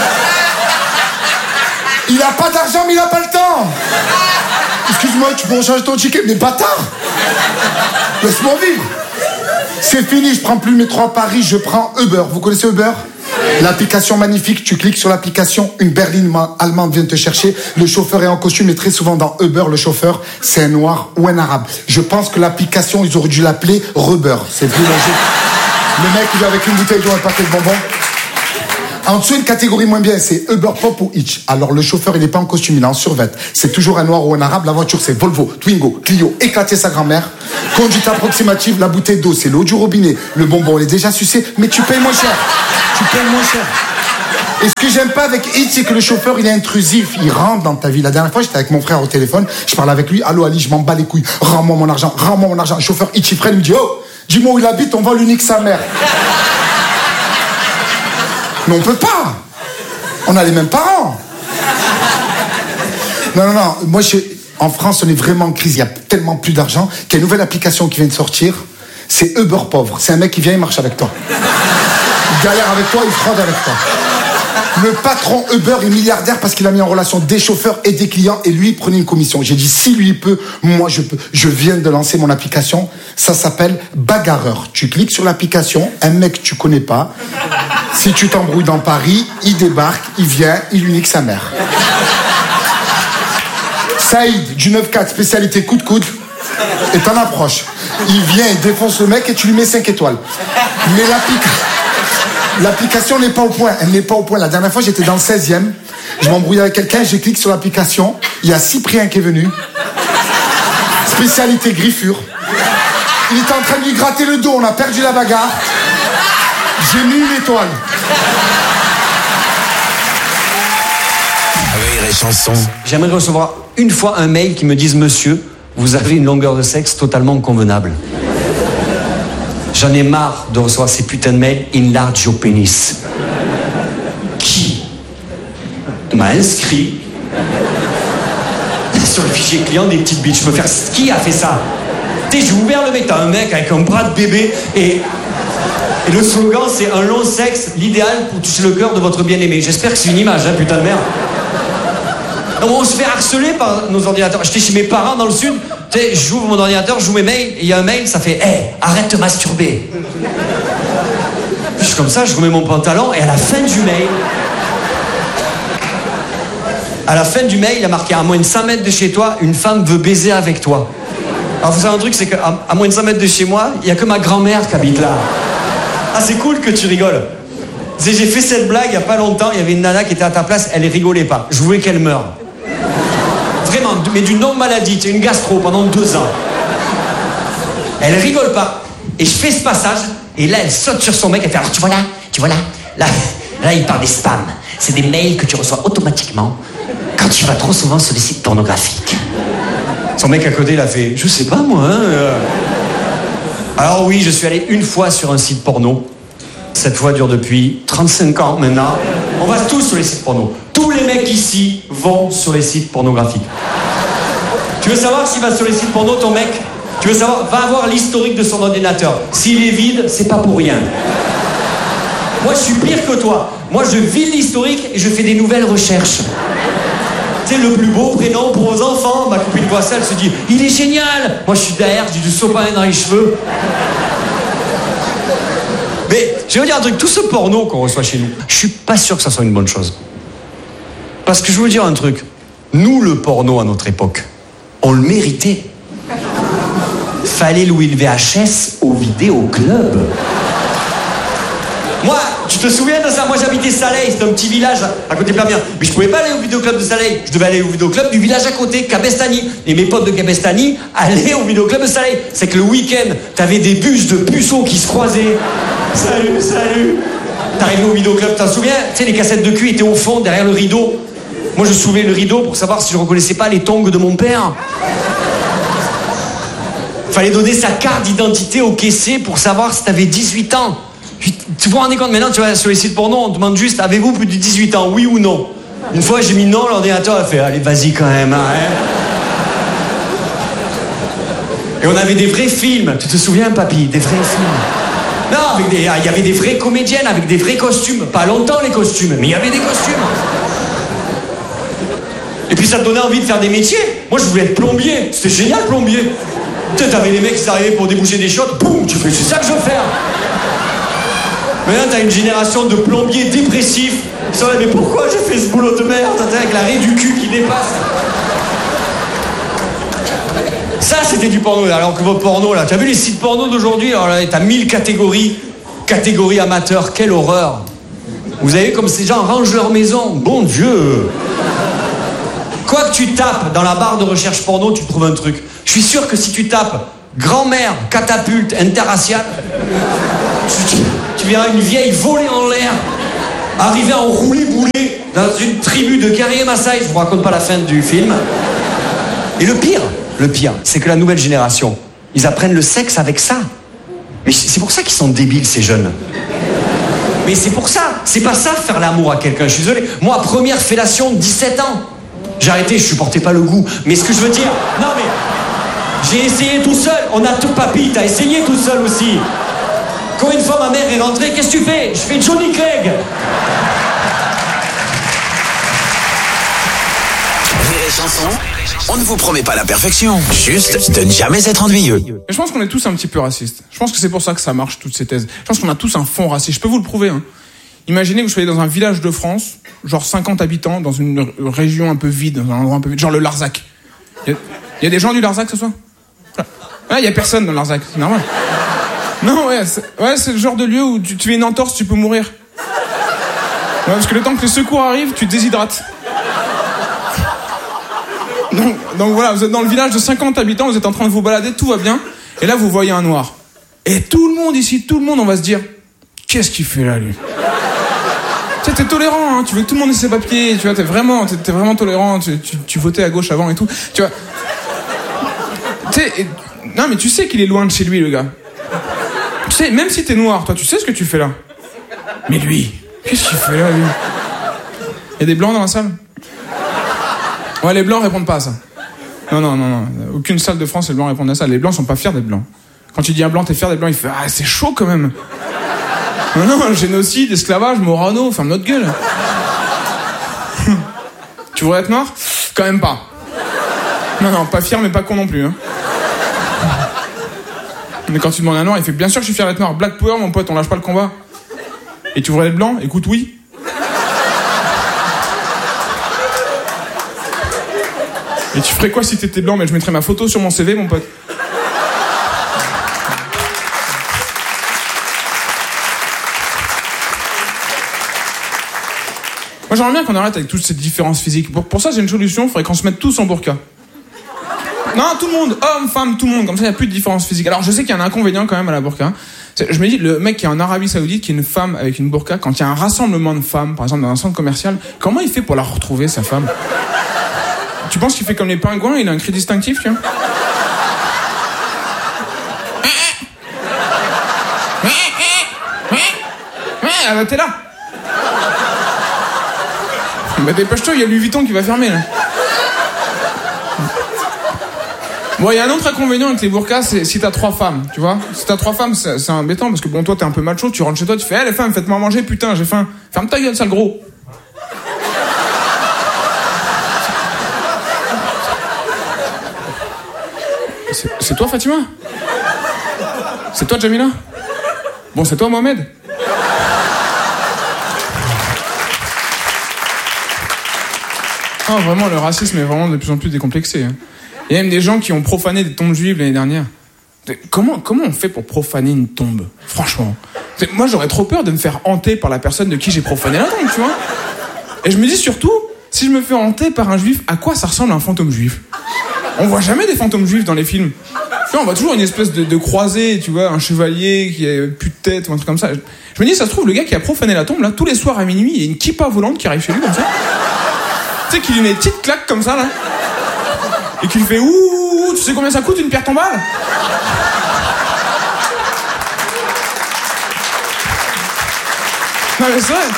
Il a pas d'argent, mais il a pas le temps. Excuse-moi, tu peux recharger ton ticket? Mais bâtard, laisse-moi vivre. C'est fini, je prends plus le métro à Paris, je prends Uber. Vous connaissez Uber? L'application magnifique, tu cliques sur l'application, une berline allemande vient te chercher, le chauffeur est en costume et très souvent dans Uber, le chauffeur, c'est un noir ou un arabe. Je pense que l'application, ils auraient dû l'appeler Rubber. C'est plus logique. Le mec, il est avec une bouteille d'eau, un paquet de bonbons. En dessous, une catégorie moins bien, c'est Uber Pop ou Hitch. Alors, le chauffeur, il n'est pas en costume, il est en survêt. C'est toujours un noir ou un arabe. La voiture, c'est Volvo, Twingo, Clio, éclater sa grand-mère. Conduite approximative, la bouteille d'eau, c'est l'eau du robinet. Le bonbon, il est déjà sucé, mais tu payes moins cher. Tu payes moins cher. Et ce que j'aime pas avec Hitch, c'est que le chauffeur, il est intrusif. Il rentre dans ta vie. La dernière fois, j'étais avec mon frère au téléphone. Je parlais avec lui. Allô, Ali, je m'en bats les couilles. Rends-moi mon argent. Rends-moi mon argent. Le chauffeur Hitch, il freine, il me dit, oh, dis-moi où il habite, on vole l'unique sa mère. Mais on peut pas. On a les mêmes parents. Non. Moi, en France, on est vraiment en crise. Il y a tellement plus d'argent qu'il y a une nouvelle application qui vient de sortir. C'est Uber Pauvre. C'est un mec qui vient, il marche avec toi. Il galère avec toi, il fraude avec toi. Le patron Uber est milliardaire parce qu'il a mis en relation des chauffeurs et des clients et lui, il prenait une commission. J'ai dit, si lui il peut, moi je peux. Je viens de lancer mon application. Ça s'appelle Bagarreur. Tu cliques sur l'application, un mec que tu connais pas. Si tu t'embrouilles dans Paris, il débarque, il vient, il unique sa mère. Saïd, du 9-4, spécialité coup de coude, et t'en approches. Il vient, il défonce le mec et tu lui mets 5 étoiles. Mais l'application n'est pas au point. Elle n'est pas au point. La dernière fois, j'étais dans le 16e. Je m'embrouillais avec quelqu'un, j'ai cliqué sur l'application. Il y a Cyprien qui est venu. Spécialité griffure. Il était en train de lui gratter le dos. On a perdu la bagarre. J'ai mis une étoile. Rire et chanson. J'aimerais recevoir une fois un mail qui me dise « Monsieur, vous avez une longueur de sexe totalement convenable. » J'en ai marre de recevoir ces putains de mails « Enlarge your penis ». Qui m'a inscrit sur le fichier client des petites bites. Je peux faire... Qui a fait ça? Tu sais, j'ai ouvert le mec, t'as un mec avec un bras de bébé et le slogan c'est « Un long sexe, l'idéal pour toucher le cœur de votre bien-aimé ». J'espère que c'est une image, hein, putain de merde. On se fait harceler par nos ordinateurs. J'étais chez mes parents dans le sud, tu sais, j'ouvre mon ordinateur, j'ouvre mes mails, et il y a un mail, ça fait « Hey, arrête de masturber ». Je suis comme ça, je remets mon pantalon, et à la fin du mail, il y a marqué « À moins de 100 mètres de chez toi, une femme veut baiser avec toi ». Alors, vous savez un truc, c'est qu'à moins de 100 mètres de chez moi, il n'y a que ma grand-mère qui habite là. Ah, c'est cool que tu rigoles. J'ai fait cette blague il n'y a pas longtemps, il y avait une nana qui était à ta place, elle rigolait pas. Je voulais qu'elle meure. Vraiment, mais d'une longue maladie, une gastro pendant 2 ans. Elle rigole pas. Et je fais ce passage, et là, elle saute sur son mec, elle fait, alors tu vois là, là, il parle des spams. C'est des mails que tu reçois automatiquement quand tu vas trop souvent sur des sites pornographiques. Son mec à côté, il a fait, je sais pas moi, hein. Alors oui, je suis allé une fois sur un site porno. Cette fois dure depuis 35 ans maintenant. On va tous sur les sites porno. Tous les mecs ici vont sur les sites pornographiques. Tu veux savoir s'il va sur les sites porno, ton mec? Tu veux savoir? Va voir l'historique de son ordinateur. S'il est vide, c'est pas pour rien. Moi, je suis pire que toi. Moi, je vide l'historique et je fais des nouvelles recherches. Tu sais, le plus beau prénom pour vos enfants. Ma copine voit ça, elle se dit, il est génial. Moi, je suis derrière, j'ai du sopalin dans les cheveux. Mais, je vais vous dire un truc, tout ce porno qu'on reçoit chez nous, je suis pas sûr que ça soit une bonne chose. Parce que je vais vous dire un truc, nous, le porno à notre époque, on le méritait. Fallait louer le VHS au vidéoclub. Moi, tu te souviens de ça? Moi, j'habitais Saleil, c'était un petit village à côté de Perpignan. Mais je pouvais pas aller au vidéoclub de Saleil. Je devais aller au vidéoclub du village à côté, Cabestany. Et mes potes de Cabestany allaient au vidéoclub de Saleil. C'est que le week-end, t'avais des bus de puceaux qui se croisaient. Salut. T'arrivais au vidéoclub, t'en souviens? Tu sais, les cassettes de cul étaient au fond, derrière le rideau. Moi, je soulevais le rideau pour savoir si je reconnaissais pas les tongs de mon père. Fallait donner sa carte d'identité au caissier pour savoir si t'avais 18 ans. Tu vous rendez compte, maintenant, tu vas sur les sites porno, on te demande juste, avez-vous plus de 18 ans, oui ou non? Une fois, j'ai mis non, l'ordinateur a fait, allez, vas-y quand même, hein. Et on avait des vrais films, tu te souviens, papy? Des vrais films. Non, il y avait des vraies comédiennes avec des vrais costumes. Pas longtemps, les costumes, mais il y avait des costumes. Et puis ça te donnait envie de faire des métiers. Moi, je voulais être plombier. C'était génial, plombier. Tu sais, t'avais des mecs qui arrivaient pour déboucher des chiottes, boum, tu fais, c'est ça que je veux faire. Maintenant, t'as une génération de plombiers dépressifs qui sont là, mais pourquoi j'ai fait ce boulot de merde, avec la raie du cul qui dépasse. Ça, c'était du porno. Alors que vos pornos, là, t'as vu les sites porno d'aujourd'hui? Alors là, t'as 1000 catégories. Catégorie amateur, quelle horreur. Vous avez comme ces gens rangent leur maison. Bon Dieu. Quoi que tu tapes dans la barre de recherche porno, tu trouves un truc. Je suis sûr que si tu tapes grand-mère, catapulte, interraciale, tu verras une vieille volée en l'air, arriver en roulé-boulé dans une tribu de guerriers Maasai. Je vous raconte pas la fin du film. Et le pire, c'est que la nouvelle génération, ils apprennent le sexe avec ça. Mais c'est pour ça qu'ils sont débiles, ces jeunes. Mais c'est pour ça. C'est pas ça, faire l'amour à quelqu'un. Je suis désolé. Moi, première fellation, 17 ans. J'ai arrêté, je supportais pas le goût. Mais ce que je veux dire... Non, mais... J'ai essayé tout seul. On a tout... Papy, t'as essayé tout seul aussi. Quand une fois ma mère est rentrée, qu'est-ce que tu fais? Je fais Johnny Clegg. Rire et chanson, on ne vous promet pas la perfection, juste de ne jamais être ennuyeux. Je pense qu'on est tous un petit peu racistes. Je pense que c'est pour ça que ça marche, toutes ces thèses. Je pense qu'on a tous un fond raciste. Je peux vous le prouver. Hein. Imaginez que vous soyez dans un village de France, genre 50 habitants, dans une région un peu vide, dans un endroit un peu vide, genre le Larzac. Il y a des gens du Larzac ce soir? Ah, il y a personne dans le Larzac, c'est normal. Non, c'est le genre de lieu où tu fais une entorse, tu peux mourir. Ouais, parce que le temps que les secours arrivent, tu te déshydrates. Donc voilà, vous êtes dans le village de 50 habitants, vous êtes en train de vous balader, tout va bien, et là vous voyez un noir. Et tout le monde ici, on va se dire, qu'est-ce qu'il fait là, lui? Tu sais, t'es tolérant, hein, tu veux que tout le monde ait ses papiers, tu vois, t'es vraiment tolérant, tu votais à gauche avant et tout, tu vois. Tu sais, non mais tu sais qu'il est loin de chez lui, le gars. Tu sais, même si t'es noir, toi, tu sais ce que tu fais là. Mais lui, qu'est-ce qu'il fait là, lui? Il y a des blancs dans la salle? Ouais, les blancs répondent pas à ça. Non. Aucune salle de France, les blancs répondent à ça. Les blancs sont pas fiers d'être blancs. Quand tu dis à un blanc, t'es fier d'être blanc, il fait « Ah, c'est chaud quand même !» Non, génocide, esclavage, Morano, ferme notre gueule. Tu voudrais être noir? Quand même pas. Non, pas fier, mais pas con non plus. Hein. Mais quand tu demandes à un noir, il fait « Bien sûr que je suis fier d'être noir. Black Power, mon pote, on lâche pas le combat. » Et tu voudrais être blanc? Écoute, oui. Et tu ferais quoi si t'étais blanc? Mais je mettrais ma photo sur mon CV, mon pote. Moi, j'aimerais bien qu'on arrête avec toutes ces différences physiques. Pour ça, j'ai une solution. Il faudrait qu'on se mette tous en burqa. Non, tout le monde. Hommes, femmes, tout le monde. Comme ça, il n'y a plus de différence physique. Alors, je sais qu'il y a un inconvénient quand même à la burqa. Je me dis, le mec qui est en Arabie Saoudite, qui est une femme avec une burqa, quand il y a un rassemblement de femmes, par exemple, dans un centre commercial, comment il fait pour la retrouver, sa femme? Tu penses qu'il fait comme les pingouins, il a un cri distinctif, tu vois? Ah bah t'es là. Bah dépêche-toi, il y a Louis Vuitton qui va fermer là. Bon, il y a un autre inconvénient avec les burqas, c'est si t'as 3 femmes, tu vois. Si t'as 3 femmes, c'est embêtant parce que bon, toi t'es un peu macho, tu rentres chez toi, tu fais les femmes, faites-moi manger, putain, j'ai faim. Ferme ta gueule, sale gros. C'est toi, Fatima? C'est toi, Jamila? Bon, c'est toi, Mohamed? Oh, vraiment, le racisme est vraiment de plus en plus décomplexé. Hein. Il y a même des gens qui ont profané des tombes juives l'année dernière. Comment on fait pour profaner une tombe? Franchement. Moi, j'aurais trop peur de me faire hanter par la personne de qui j'ai profané la tombe, tu vois. Et je me dis surtout, si je me fais hanter par un juif, à quoi ça ressemble un fantôme juif? On voit jamais des fantômes juifs dans les films. Tu vois, on voit toujours une espèce de croisé, tu vois, un chevalier qui a plus de tête ou un truc comme ça. Je me dis, ça se trouve, le gars qui a profané la tombe, là, tous les soirs à minuit, il y a une kippa volante qui arrive chez lui comme ça. Tu sais, qui lui met une petite claque comme ça, là. Et qui lui fait ouh, tu sais combien ça coûte une pierre tombale? Non mais c'est vrai.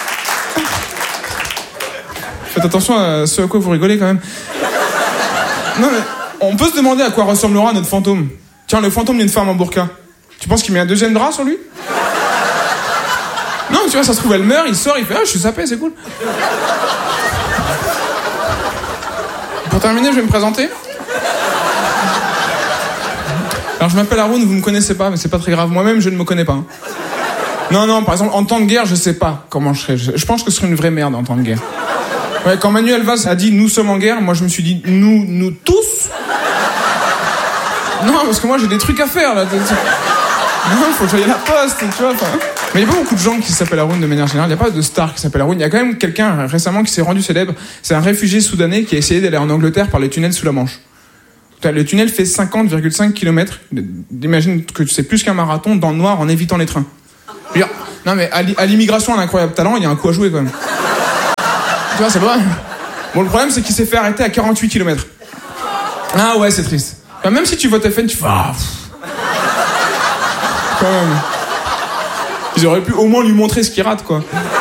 Faites attention à ce à quoi vous rigolez quand même. Non mais on peut se demander à quoi ressemblera notre fantôme. Tiens, le fantôme d'une femme en burqa. Tu penses qu'il met un deuxième drap sur lui? Non, tu vois, ça se trouve, elle meurt, il sort, il fait ah, je suis sapé, c'est cool. Pour terminer, je vais me présenter. Alors, je m'appelle Haroun, vous me connaissez pas, mais c'est pas très grave. Moi-même, je ne me connais pas. Hein. Non, par exemple, en temps de guerre, je sais pas comment je serais. Je pense que ce serait une vraie merde en temps de guerre. Ouais, quand Manuel Valls a dit « nous sommes en guerre », moi je me suis dit « nous tous ». Non, parce que moi j'ai des trucs à faire là. Non, faut que j'aille à la poste, tu vois. Mais il n'y a pas beaucoup de gens qui s'appellent Haroun de manière générale. Il n'y a pas de star qui s'appelle Haroun. Il y a quand même quelqu'un récemment qui s'est rendu célèbre. C'est un réfugié soudanais qui a essayé d'aller en Angleterre par les tunnels sous la Manche. Le tunnel fait 50,5 km. Imagine que c'est plus qu'un marathon dans le noir en évitant les trains. Non mais à l'immigration, un incroyable talent, il y a un coup à jouer quand même. Tu vois, c'est pas vrai. Bon, le problème, c'est qu'il s'est fait arrêter à 48 km. Ah ouais, c'est triste. Enfin, même si tu votes FN, tu fais... Ah, quand même. Ils auraient pu au moins lui montrer ce qu'il rate, quoi.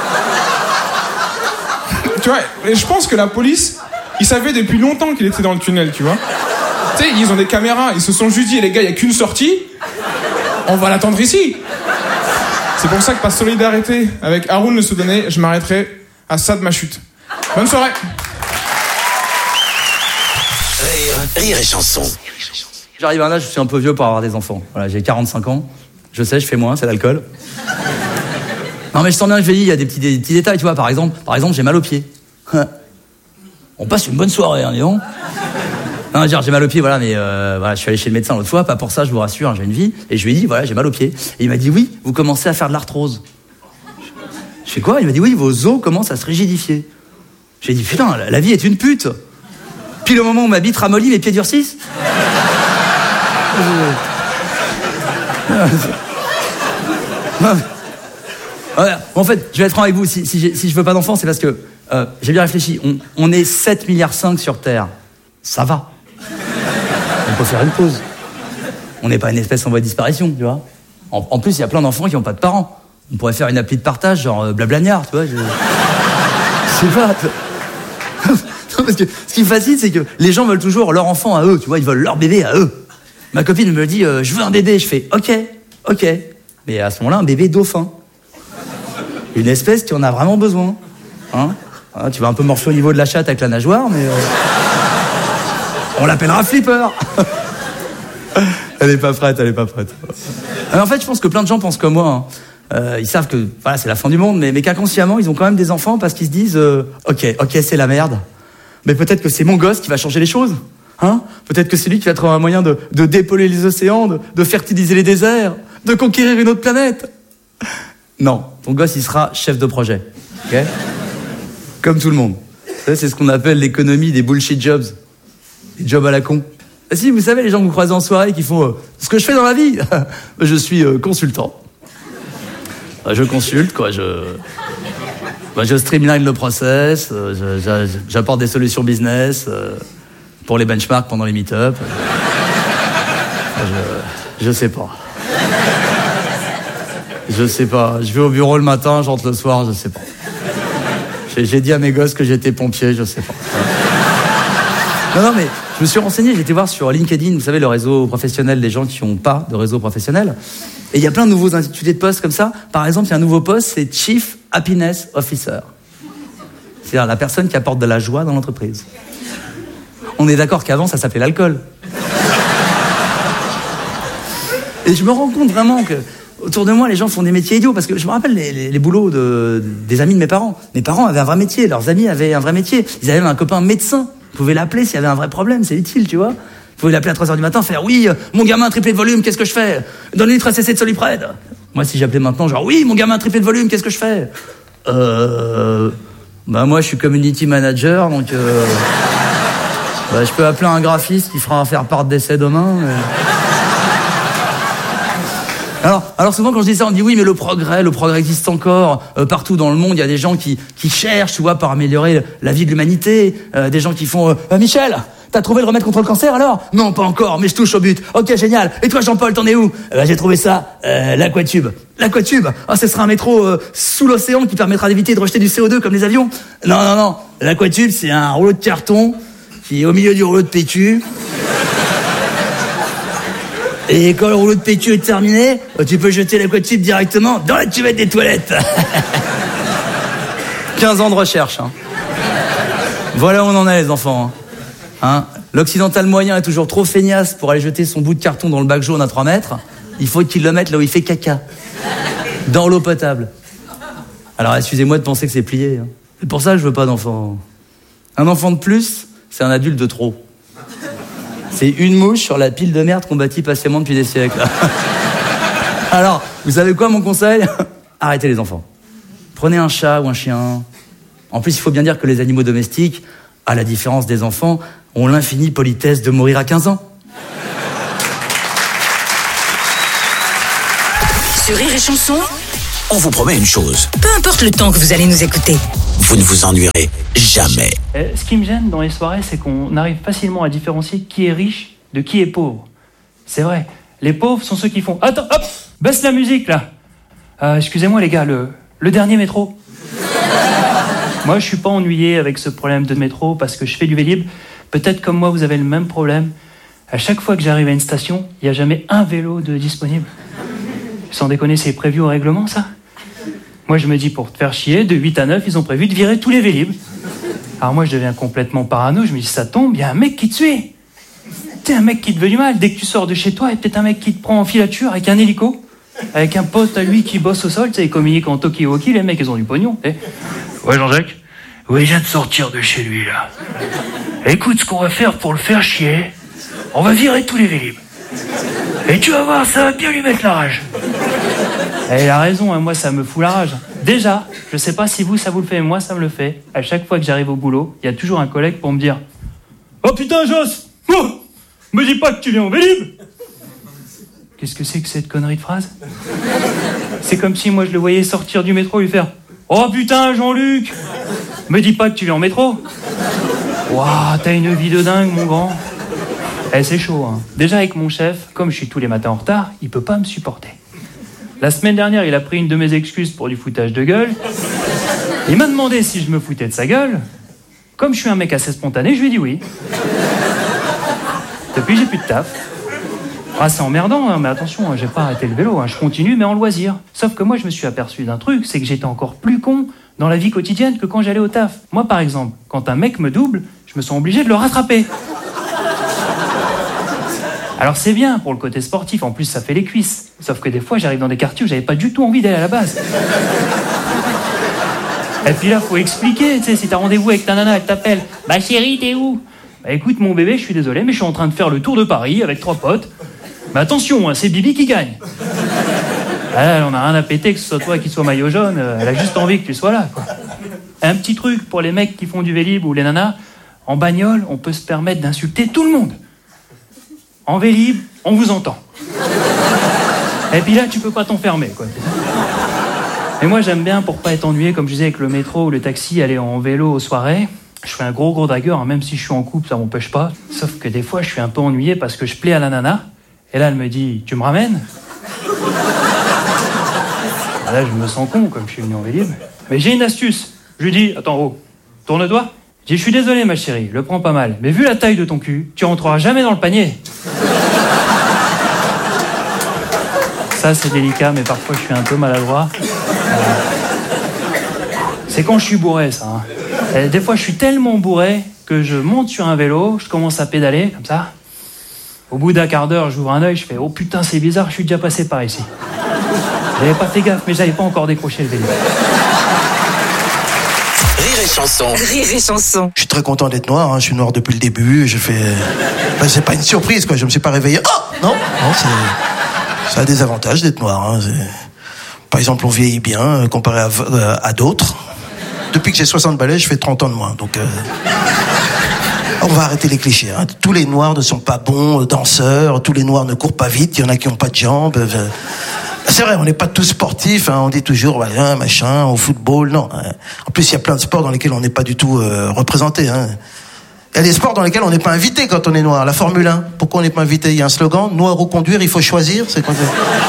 Tu vois, et je pense que la police, ils savaient depuis longtemps qu'il était dans le tunnel, tu vois. Tu sais, ils ont des caméras, ils se sont juste dit, les gars, il n'y a qu'une sortie, on va l'attendre ici. C'est pour ça que par solidarité avec Haroun le Soudanais, je m'arrêterai à ça de ma chute. Bonne soirée. Rire et chanson. J'arrive à un âge, je suis un peu vieux pour avoir des enfants. Voilà, j'ai 45 ans. Je sais, je fais moins, c'est l'alcool. Non mais je sens bien que je vieillis, il y a des petits détails, tu vois. Par exemple, j'ai mal aux pieds. On passe une bonne soirée, hein, dis donc. Non, j'ai mal aux pieds, voilà, mais voilà, je suis allé chez le médecin l'autre fois, pas pour ça, je vous rassure, hein, j'ai une vie. Et je lui ai dit, voilà, j'ai mal aux pieds. Et il m'a dit, oui, vous commencez à faire de l'arthrose. Je fais quoi? Il m'a dit, oui, vos os commencent à se rigidifier. J'ai dit, putain, la vie est une pute. Puis le moment où ma bite ramollit, mes pieds durcissent. En fait, je vais être franc avec vous, si je veux pas d'enfant, c'est parce que j'ai bien réfléchi. On est 7,5 milliards sur Terre. Ça va. On peut faire une pause. On n'est pas une espèce en voie de disparition, tu vois. En plus, il y a plein d'enfants qui n'ont pas de parents. On pourrait faire une appli de partage, genre Blablagnard, tu vois. Je sais pas. Non, parce que ce qui me fascine, c'est que les gens veulent toujours leur enfant à eux, tu vois. Ils veulent leur bébé à eux. Ma copine me dit, je veux un bébé. Je fais, ok. Mais à ce moment-là, un bébé dauphin. Une espèce qui en a vraiment besoin. Hein, tu vas un peu morfler au niveau de la chatte avec la nageoire, mais... on l'appellera Flipper. Elle est pas prête. Alors en fait, je pense que plein de gens pensent comme moi. Hein. Ils savent que voilà, c'est la fin du monde, mais qu'inconsciemment, ils ont quand même des enfants parce qu'ils se disent ok, c'est la merde. Mais peut-être que c'est mon gosse qui va changer les choses. Hein, peut-être que c'est lui qui va trouver un moyen de dépolluer les océans, de fertiliser les déserts, de conquérir une autre planète. Non, ton gosse, il sera chef de projet. Ok ? Comme tout le monde. Ça, c'est ce qu'on appelle l'économie des bullshit jobs. Des jobs à la con. Et si, vous savez, les gens que vous croisez en soirée qui font ce que je fais dans la vie. Je suis consultant. Je consulte, quoi. Je streamline le process. J'apporte des solutions business pour les benchmarks pendant les meet-up. Je sais pas. Je vais au bureau le matin, je rentre le soir, je sais pas. J'ai dit à mes gosses que j'étais pompier, je sais pas. Non, mais je me suis renseigné, j'ai été voir sur LinkedIn, vous savez, le réseau professionnel des gens qui n'ont pas de réseau professionnel. Et il y a plein de nouveaux intitulés de postes comme ça. Par exemple, il y a un nouveau poste, c'est Chief Happiness Officer. C'est-à-dire la personne qui apporte de la joie dans l'entreprise. On est d'accord qu'avant, ça s'appelait l'alcool. Et je me rends compte vraiment que autour de moi, les gens font des métiers idiots. Parce que je me rappelle les boulots des amis de mes parents. Mes parents avaient un vrai métier, leurs amis avaient un vrai métier. Ils avaient même un copain médecin. Vous pouvez l'appeler s'il y avait un vrai problème, c'est utile, tu vois. Vous pouvez l'appeler à 3h du matin, faire « Oui, mon gamin a triplé de volume, qu'est-ce que je fais ? Donne un litre ACC de Soliprède. » Moi, si j'appelais maintenant, genre « Oui, mon gamin a triplé de volume, qu'est-ce que je fais ? » Moi, je suis community manager, donc... je peux appeler un graphiste qui fera un faire part d'essai demain. Alors souvent quand je dis ça, on me dit oui, mais le progrès existe encore. Partout dans le monde, il y a des gens qui cherchent, tu vois, pour améliorer la vie de l'humanité. Des gens qui font Michel, t'as trouvé le remède contre le cancer alors ? Non, pas encore, mais je touche au but. Ok, génial. Et toi, Jean-Paul, t'en es où ? J'ai trouvé ça, l'aquatube. L'aquatube ? Ce sera un métro sous l'océan qui permettra d'éviter de rejeter du CO2 comme les avions. Non. L'aquatube, c'est un rouleau de carton qui est au milieu du rouleau de PQ. Et quand le rouleau de PQ est terminé, tu peux jeter l'aquatube directement dans la cuvette des toilettes. 15 ans de recherche. Hein. Voilà où on en est, les enfants. Hein. L'occidental moyen est toujours trop feignasse pour aller jeter son bout de carton dans le bac jaune à 3 mètres. Il faut qu'il le mette là où il fait caca. Dans l'eau potable. Alors, excusez-moi de penser que c'est plié. Hein. C'est pour ça que je veux pas d'enfant. Un enfant de plus, c'est un adulte de trop. C'est une mouche sur la pile de merde qu'on bâtit patiemment depuis des siècles. Alors, vous savez quoi, mon conseil ? arrêtez les enfants. Prenez un chat ou un chien. En plus, il faut bien dire que les animaux domestiques, à la différence des enfants, ont l'infinie politesse de mourir à 15 ans. Sur Rire et Chanson, On vous promet une chose, peu importe le temps que vous allez nous écouter. vous ne vous ennuierez jamais. Ce qui me gêne dans les soirées, c'est qu'on arrive facilement à différencier qui est riche de qui est pauvre. C'est vrai, les pauvres sont ceux qui font « Attends, hop, baisse la musique, là !» Excusez-moi, les gars, le dernier métro. Moi, je suis pas ennuyé avec ce problème de métro parce que je fais du Vélib. Peut-être comme moi, vous avez le même problème. À chaque fois que j'arrive à une station, il n'y a jamais un vélo de disponible. Sans déconner, c'est prévu au règlement, ça? Moi, je me dis, pour te faire chier, de 8 à 9, ils ont prévu de virer tous les Vélib. Alors moi, je deviens complètement parano. Je me dis, ça tombe, il y a un mec qui te suit. Tu sais, un mec qui te veut du mal. Dès que tu sors de chez toi, il y a peut-être un mec qui te prend en filature avec un hélico, avec un pote à lui qui bosse au sol. Tu sais, ils communiquent en talkie-walkie. Les mecs, ils ont du pognon. Tu sais. Ouais, Jean-Jacques? Oui, il vient de sortir de chez lui, là. Écoute, ce qu'on va faire pour le faire chier, on va virer tous les Vélib. Et tu vas voir, ça va bien lui mettre la rage. Elle a raison, hein, moi, ça me fout la rage. Déjà, je sais pas si vous, ça vous le fait, mais moi, ça me le fait. À chaque fois que j'arrive au boulot, il y a toujours un collègue pour me dire « Oh putain, Joss, me dis pas que tu viens au Vélib !» Qu'est-ce que c'est que cette connerie de phrase? C'est comme si moi, je le voyais sortir du métro et lui faire « Oh putain, Jean-Luc, me dis pas que tu viens en métro !» Waouh, t'as une vie de dingue, mon grand. C'est chaud, hein. Déjà, avec mon chef, comme je suis tous les matins en retard, il peut pas me supporter. La semaine dernière, il a pris une de mes excuses pour du foutage de gueule. Il m'a demandé si je me foutais de sa gueule. Comme je suis un mec assez spontané, je lui ai dit oui. Depuis, j'ai plus de taf. Ah, c'est emmerdant, hein, mais attention, hein, j'ai pas arrêté le vélo, hein, je continue, mais en loisir. Sauf que moi, je me suis aperçu d'un truc, c'est que j'étais encore plus con dans la vie quotidienne que quand j'allais au taf. Moi, par exemple, quand un mec me double, je me sens obligé de le rattraper. Alors c'est bien pour le côté sportif, en plus ça fait les cuisses. Sauf que des fois j'arrive dans des quartiers où j'avais pas du tout envie d'aller à la base. Et puis là faut expliquer, tu sais, si t'as rendez-vous avec ta nana, elle t'appelle « Bah chérie, t'es où ?» Bah écoute mon bébé, je suis désolé, mais je suis en train de faire le tour de Paris avec 3 potes. Mais attention, hein, c'est Bibi qui gagne. Ah, on a rien à péter que ce soit toi qui sois maillot jaune, elle a juste envie que tu sois là, quoi. Un petit truc pour les mecs qui font du Vélib ou les nanas, en bagnole, on peut se permettre d'insulter tout le monde. En Vélib, on vous entend. Et puis là, tu peux pas t'enfermer, quoi. Et moi, j'aime bien, pour pas être ennuyé, comme je disais, avec le métro ou le taxi, aller en vélo aux soirées. Je fais un gros dragueur, hein, même si je suis en couple, ça m'empêche pas. Sauf que des fois, je suis un peu ennuyé parce que je plais à la nana. Et là, elle me dit « Tu me ramènes ?» Là, je me sens con, comme je suis venu en Vélib. Mais j'ai une astuce. Je lui dis « Attends, oh, tourne-toi. » Je dis « Je suis désolé, ma chérie, le prends pas mal. Mais vu la taille de ton cul, tu rentreras jamais dans le panier. » Ça, c'est délicat, mais parfois, je suis un peu maladroit. C'est quand je suis bourré, ça. Hein. Et des fois, je suis tellement bourré que je monte sur un vélo, je commence à pédaler, comme ça. Au bout d'un quart d'heure, j'ouvre un œil, je fais « Oh putain, c'est bizarre, je suis déjà passé par ici. » J'avais pas fait gaffe, mais j'avais pas encore décroché le vélo. Rire et chanson. Rire et Chanson. Je suis très content d'être noir, hein. Je suis noir depuis le début. Je fais. Ben, c'est pas une surprise, quoi. Je me suis pas réveillé. Oh non, ça a des avantages d'être noir. Hein. Par exemple, on vieillit bien comparé à d'autres. Depuis que j'ai 60 balais, je fais 30 ans de moins. Donc, on va arrêter les clichés. Hein. Tous les noirs ne sont pas bons danseurs. Tous les noirs ne courent pas vite. Il y en a qui n'ont pas de jambes. C'est vrai, on n'est pas tous sportifs, hein, on dit toujours, ouais, machin, au football, non. Hein. En plus, il y a plein de sports dans lesquels on n'est pas du tout représenté. Hein. Il y a des sports dans lesquels on n'est pas invité quand on est noir. La Formule 1, pourquoi on n'est pas invité? Il y a un slogan, noir ou conduire, il faut choisir. C'est quoi?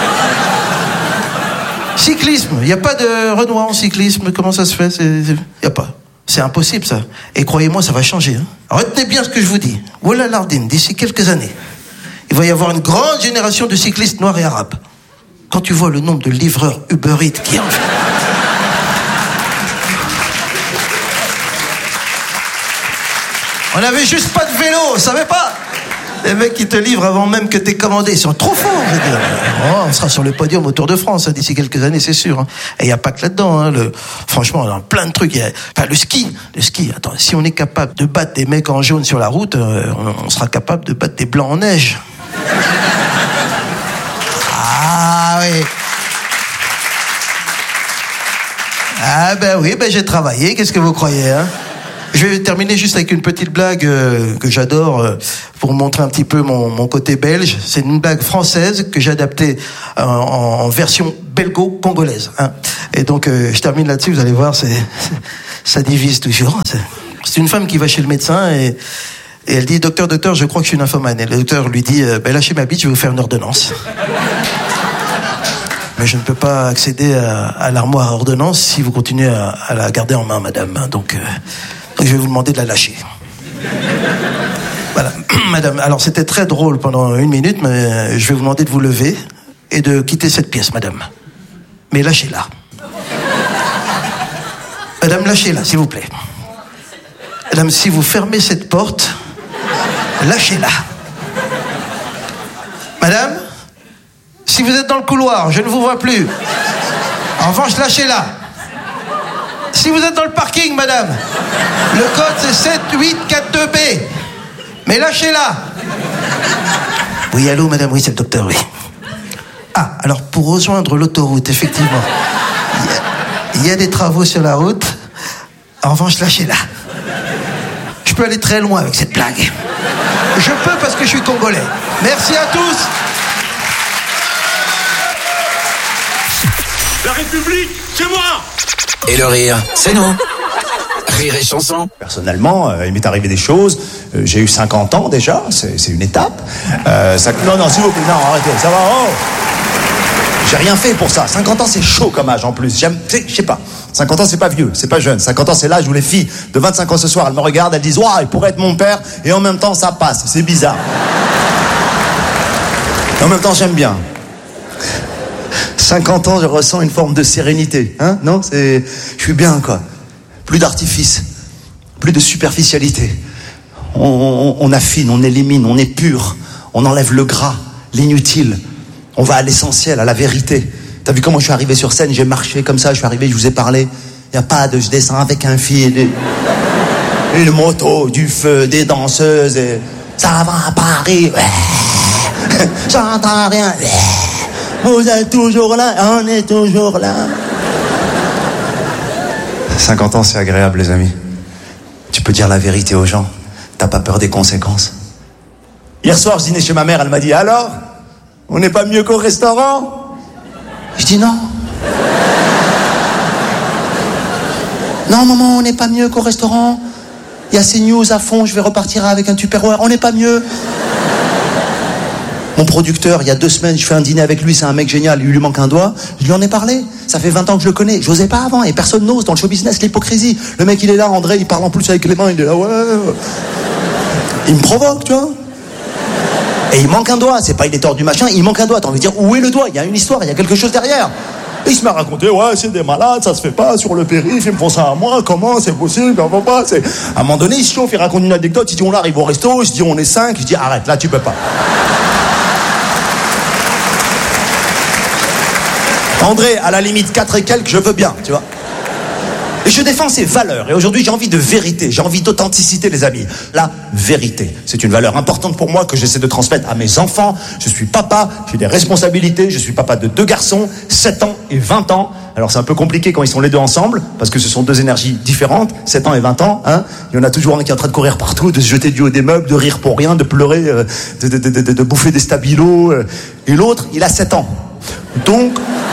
Cyclisme, il n'y a pas de Renoir en cyclisme, comment ça se fait? Il n'y a pas. C'est impossible, ça. Et croyez-moi, ça va changer. Hein. Retenez bien ce que je vous dis. Voilà Lardine, d'ici quelques années, il va y avoir une grande génération de cyclistes noirs et arabes. Quand tu vois le nombre de livreurs Uber Eats qui en fait. On n'avait juste pas de vélo, on savait pas. Les mecs qui te livrent avant même que t'aies commandé, ils sont trop forts. Oh, on sera sur le podium au Tour de France hein, d'ici quelques années, c'est sûr. Hein. Et il n'y a pas que là-dedans. Hein, franchement, on a plein de trucs. Enfin, le ski. Attends, si on est capable de battre des mecs en jaune sur la route, on sera capable de battre des blancs en neige. Ah oui. Ah ben oui, ben j'ai travaillé, qu'est-ce que vous croyez, hein? Je vais terminer juste avec une petite blague que j'adore pour montrer un petit peu mon côté belge. C'est une blague française que j'ai adaptée en version belgo-congolaise, hein. Et donc je termine là-dessus, vous allez voir, ça divise toujours. C'est une femme qui va chez le médecin et elle dit, docteur, je crois que je suis nymphomane. Et le docteur lui dit, lâchez ma bite, je vais vous faire une ordonnance. Mais je ne peux pas accéder à l'armoire à ordonnance si vous continuez à la garder en main, madame. Donc je vais vous demander de la lâcher. Voilà. Madame, alors c'était très drôle pendant 1 minute, mais je vais vous demander de vous lever et de quitter cette pièce, madame. Mais lâchez-la. Madame, lâchez-la, s'il vous plaît. Madame, si vous fermez cette porte, lâchez-la. Madame, si vous êtes dans le couloir, je ne vous vois plus. En revanche, lâchez-la. Si vous êtes dans le parking, madame, le code c'est 7842B. Mais lâchez-la. Oui, allô, madame, oui, c'est le docteur, oui. Ah, alors pour rejoindre l'autoroute, effectivement, il y a des travaux sur la route. En revanche, lâchez-la. Je peux aller très loin avec cette blague. Je peux parce que je suis congolais. Merci à tous. La République, c'est moi. Et le rire, c'est nous. Rire et chanson. Personnellement, il m'est arrivé des choses. J'ai eu 50 ans déjà, c'est une étape. Non, s'il vous plaît, non, arrêtez, ça va. Oh. J'ai rien fait pour ça. 50 ans, c'est chaud comme âge en plus. Je sais pas. 50 ans, c'est pas vieux, c'est pas jeune. 50 ans, c'est l'âge où les filles de 25 ans ce soir, elles me regardent, elles disent « Waouh, il pourrait être mon père » et en même temps, ça passe. C'est bizarre. Et en même temps, j'aime bien. 50 ans, je ressens une forme de sérénité. Hein? Non, je suis bien, quoi. Plus d'artifice, plus de superficialité. On affine, on élimine, on épure, on enlève le gras, l'inutile. On va à l'essentiel, à la vérité. T'as vu comment je suis arrivé sur scène? J'ai marché comme ça, je suis arrivé, je vous ai parlé. Y a pas de je descends avec un fil, une moto, du feu, des danseuses. Et... Ça va à Paris, ouais. J'entends rien. Ouais. Vous êtes toujours là, on est toujours là. 50 ans, c'est agréable, les amis. Tu peux dire la vérité aux gens. T'as pas peur des conséquences. Hier soir, je dînais chez ma mère, elle m'a dit « Alors, on n'est pas mieux qu'au restaurant ?» Je dis « Non. » Non, maman, on n'est pas mieux qu'au restaurant. Il y a CNews à fond, je vais repartir avec un Tupperware. On n'est pas mieux. Mon producteur, il y a 2 semaines, je fais un dîner avec lui, c'est un mec génial, il lui manque un doigt. Je lui en ai parlé. Ça fait 20 ans que je le connais. J'osais pas avant et personne n'ose dans le show business, l'hypocrisie. Le mec, il est là, André, il parle en plus avec les mains, il est là, ouais. Il me provoque, tu vois. Et il manque un doigt, c'est pas il est tordu machin, il manque un doigt. T'as envie de dire, où est le doigt? Il y a une histoire, il y a quelque chose derrière. Et il se m'a raconté, ouais, c'est des malades, ça se fait pas sur le périph', ils me font ça à moi, comment, c'est possible, on va pas, c'est... À un moment donné, il se chauffe, il raconte une anecdote, il dit, on arrive au resto, je dis, on est 5, je dis, arrête, là, tu peux pas. André, à la limite 4 et quelques, je veux bien, tu vois. Et je défends ces valeurs. Et aujourd'hui, j'ai envie de vérité, j'ai envie d'authenticité, les amis. La vérité, c'est une valeur importante pour moi que j'essaie de transmettre à mes enfants. Je suis papa, j'ai des responsabilités, je suis papa de 2 garçons, 7 ans et 20 ans. Alors c'est un peu compliqué quand ils sont les 2 ensemble, parce que ce sont 2 énergies différentes, 7 ans et 20 ans. Hein. Il y en a toujours un qui est en train de courir partout, de se jeter du haut des meubles, de rire pour rien, de pleurer, de bouffer des stabilos. Et l'autre, il a 7 ans. Donc...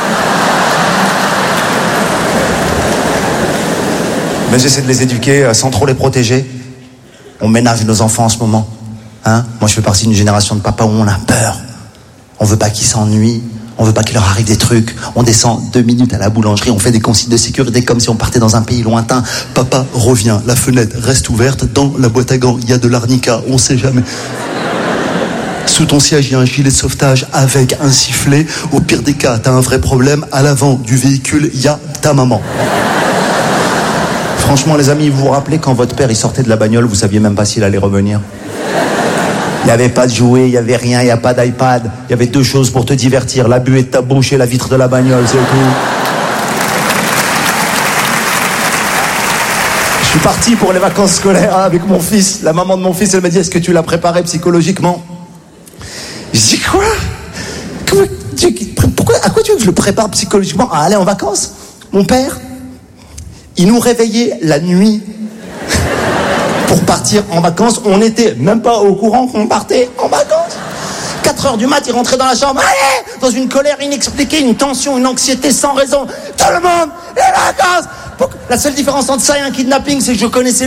Mais j'essaie de les éduquer sans trop les protéger. On ménage nos enfants en ce moment. Hein? Moi, je fais partie d'une génération de papas où on a peur. On veut pas qu'ils s'ennuient. On veut pas qu'il leur arrive des trucs. On descend 2 minutes à la boulangerie. On fait des consignes de sécurité comme si on partait dans un pays lointain. Papa revient. La fenêtre reste ouverte. Dans la boîte à gants, il y a de l'arnica. On sait jamais. Sous ton siège, il y a un gilet de sauvetage avec un sifflet. Au pire des cas, t'as un vrai problème. À l'avant du véhicule, il y a ta maman. Franchement, les amis, vous vous rappelez quand votre père il sortait de la bagnole, vous saviez même pas s'il allait revenir. Il n'y avait pas de jouets, il n'y avait rien, il n'y a pas d'iPad. Il y avait 2 choses pour te divertir, la buée de ta bouche et la vitre de la bagnole, c'est tout. Je suis parti pour les vacances scolaires avec mon fils. La maman de mon fils, elle m'a dit, est-ce que tu l'as préparé psychologiquement? Je dis quoi? Pourquoi, à quoi tu veux que je le prépare psychologiquement à aller en vacances? Mon père, Ils nous réveillaient la nuit pour partir en vacances. On n'était même pas au courant qu'on partait en vacances. 4h du mat, ils rentraient dans la chambre, allez, dans une colère inexpliquée, une tension, une anxiété sans raison. Tout le monde, les vacances. La seule différence entre ça et un kidnapping, c'est que je connaissais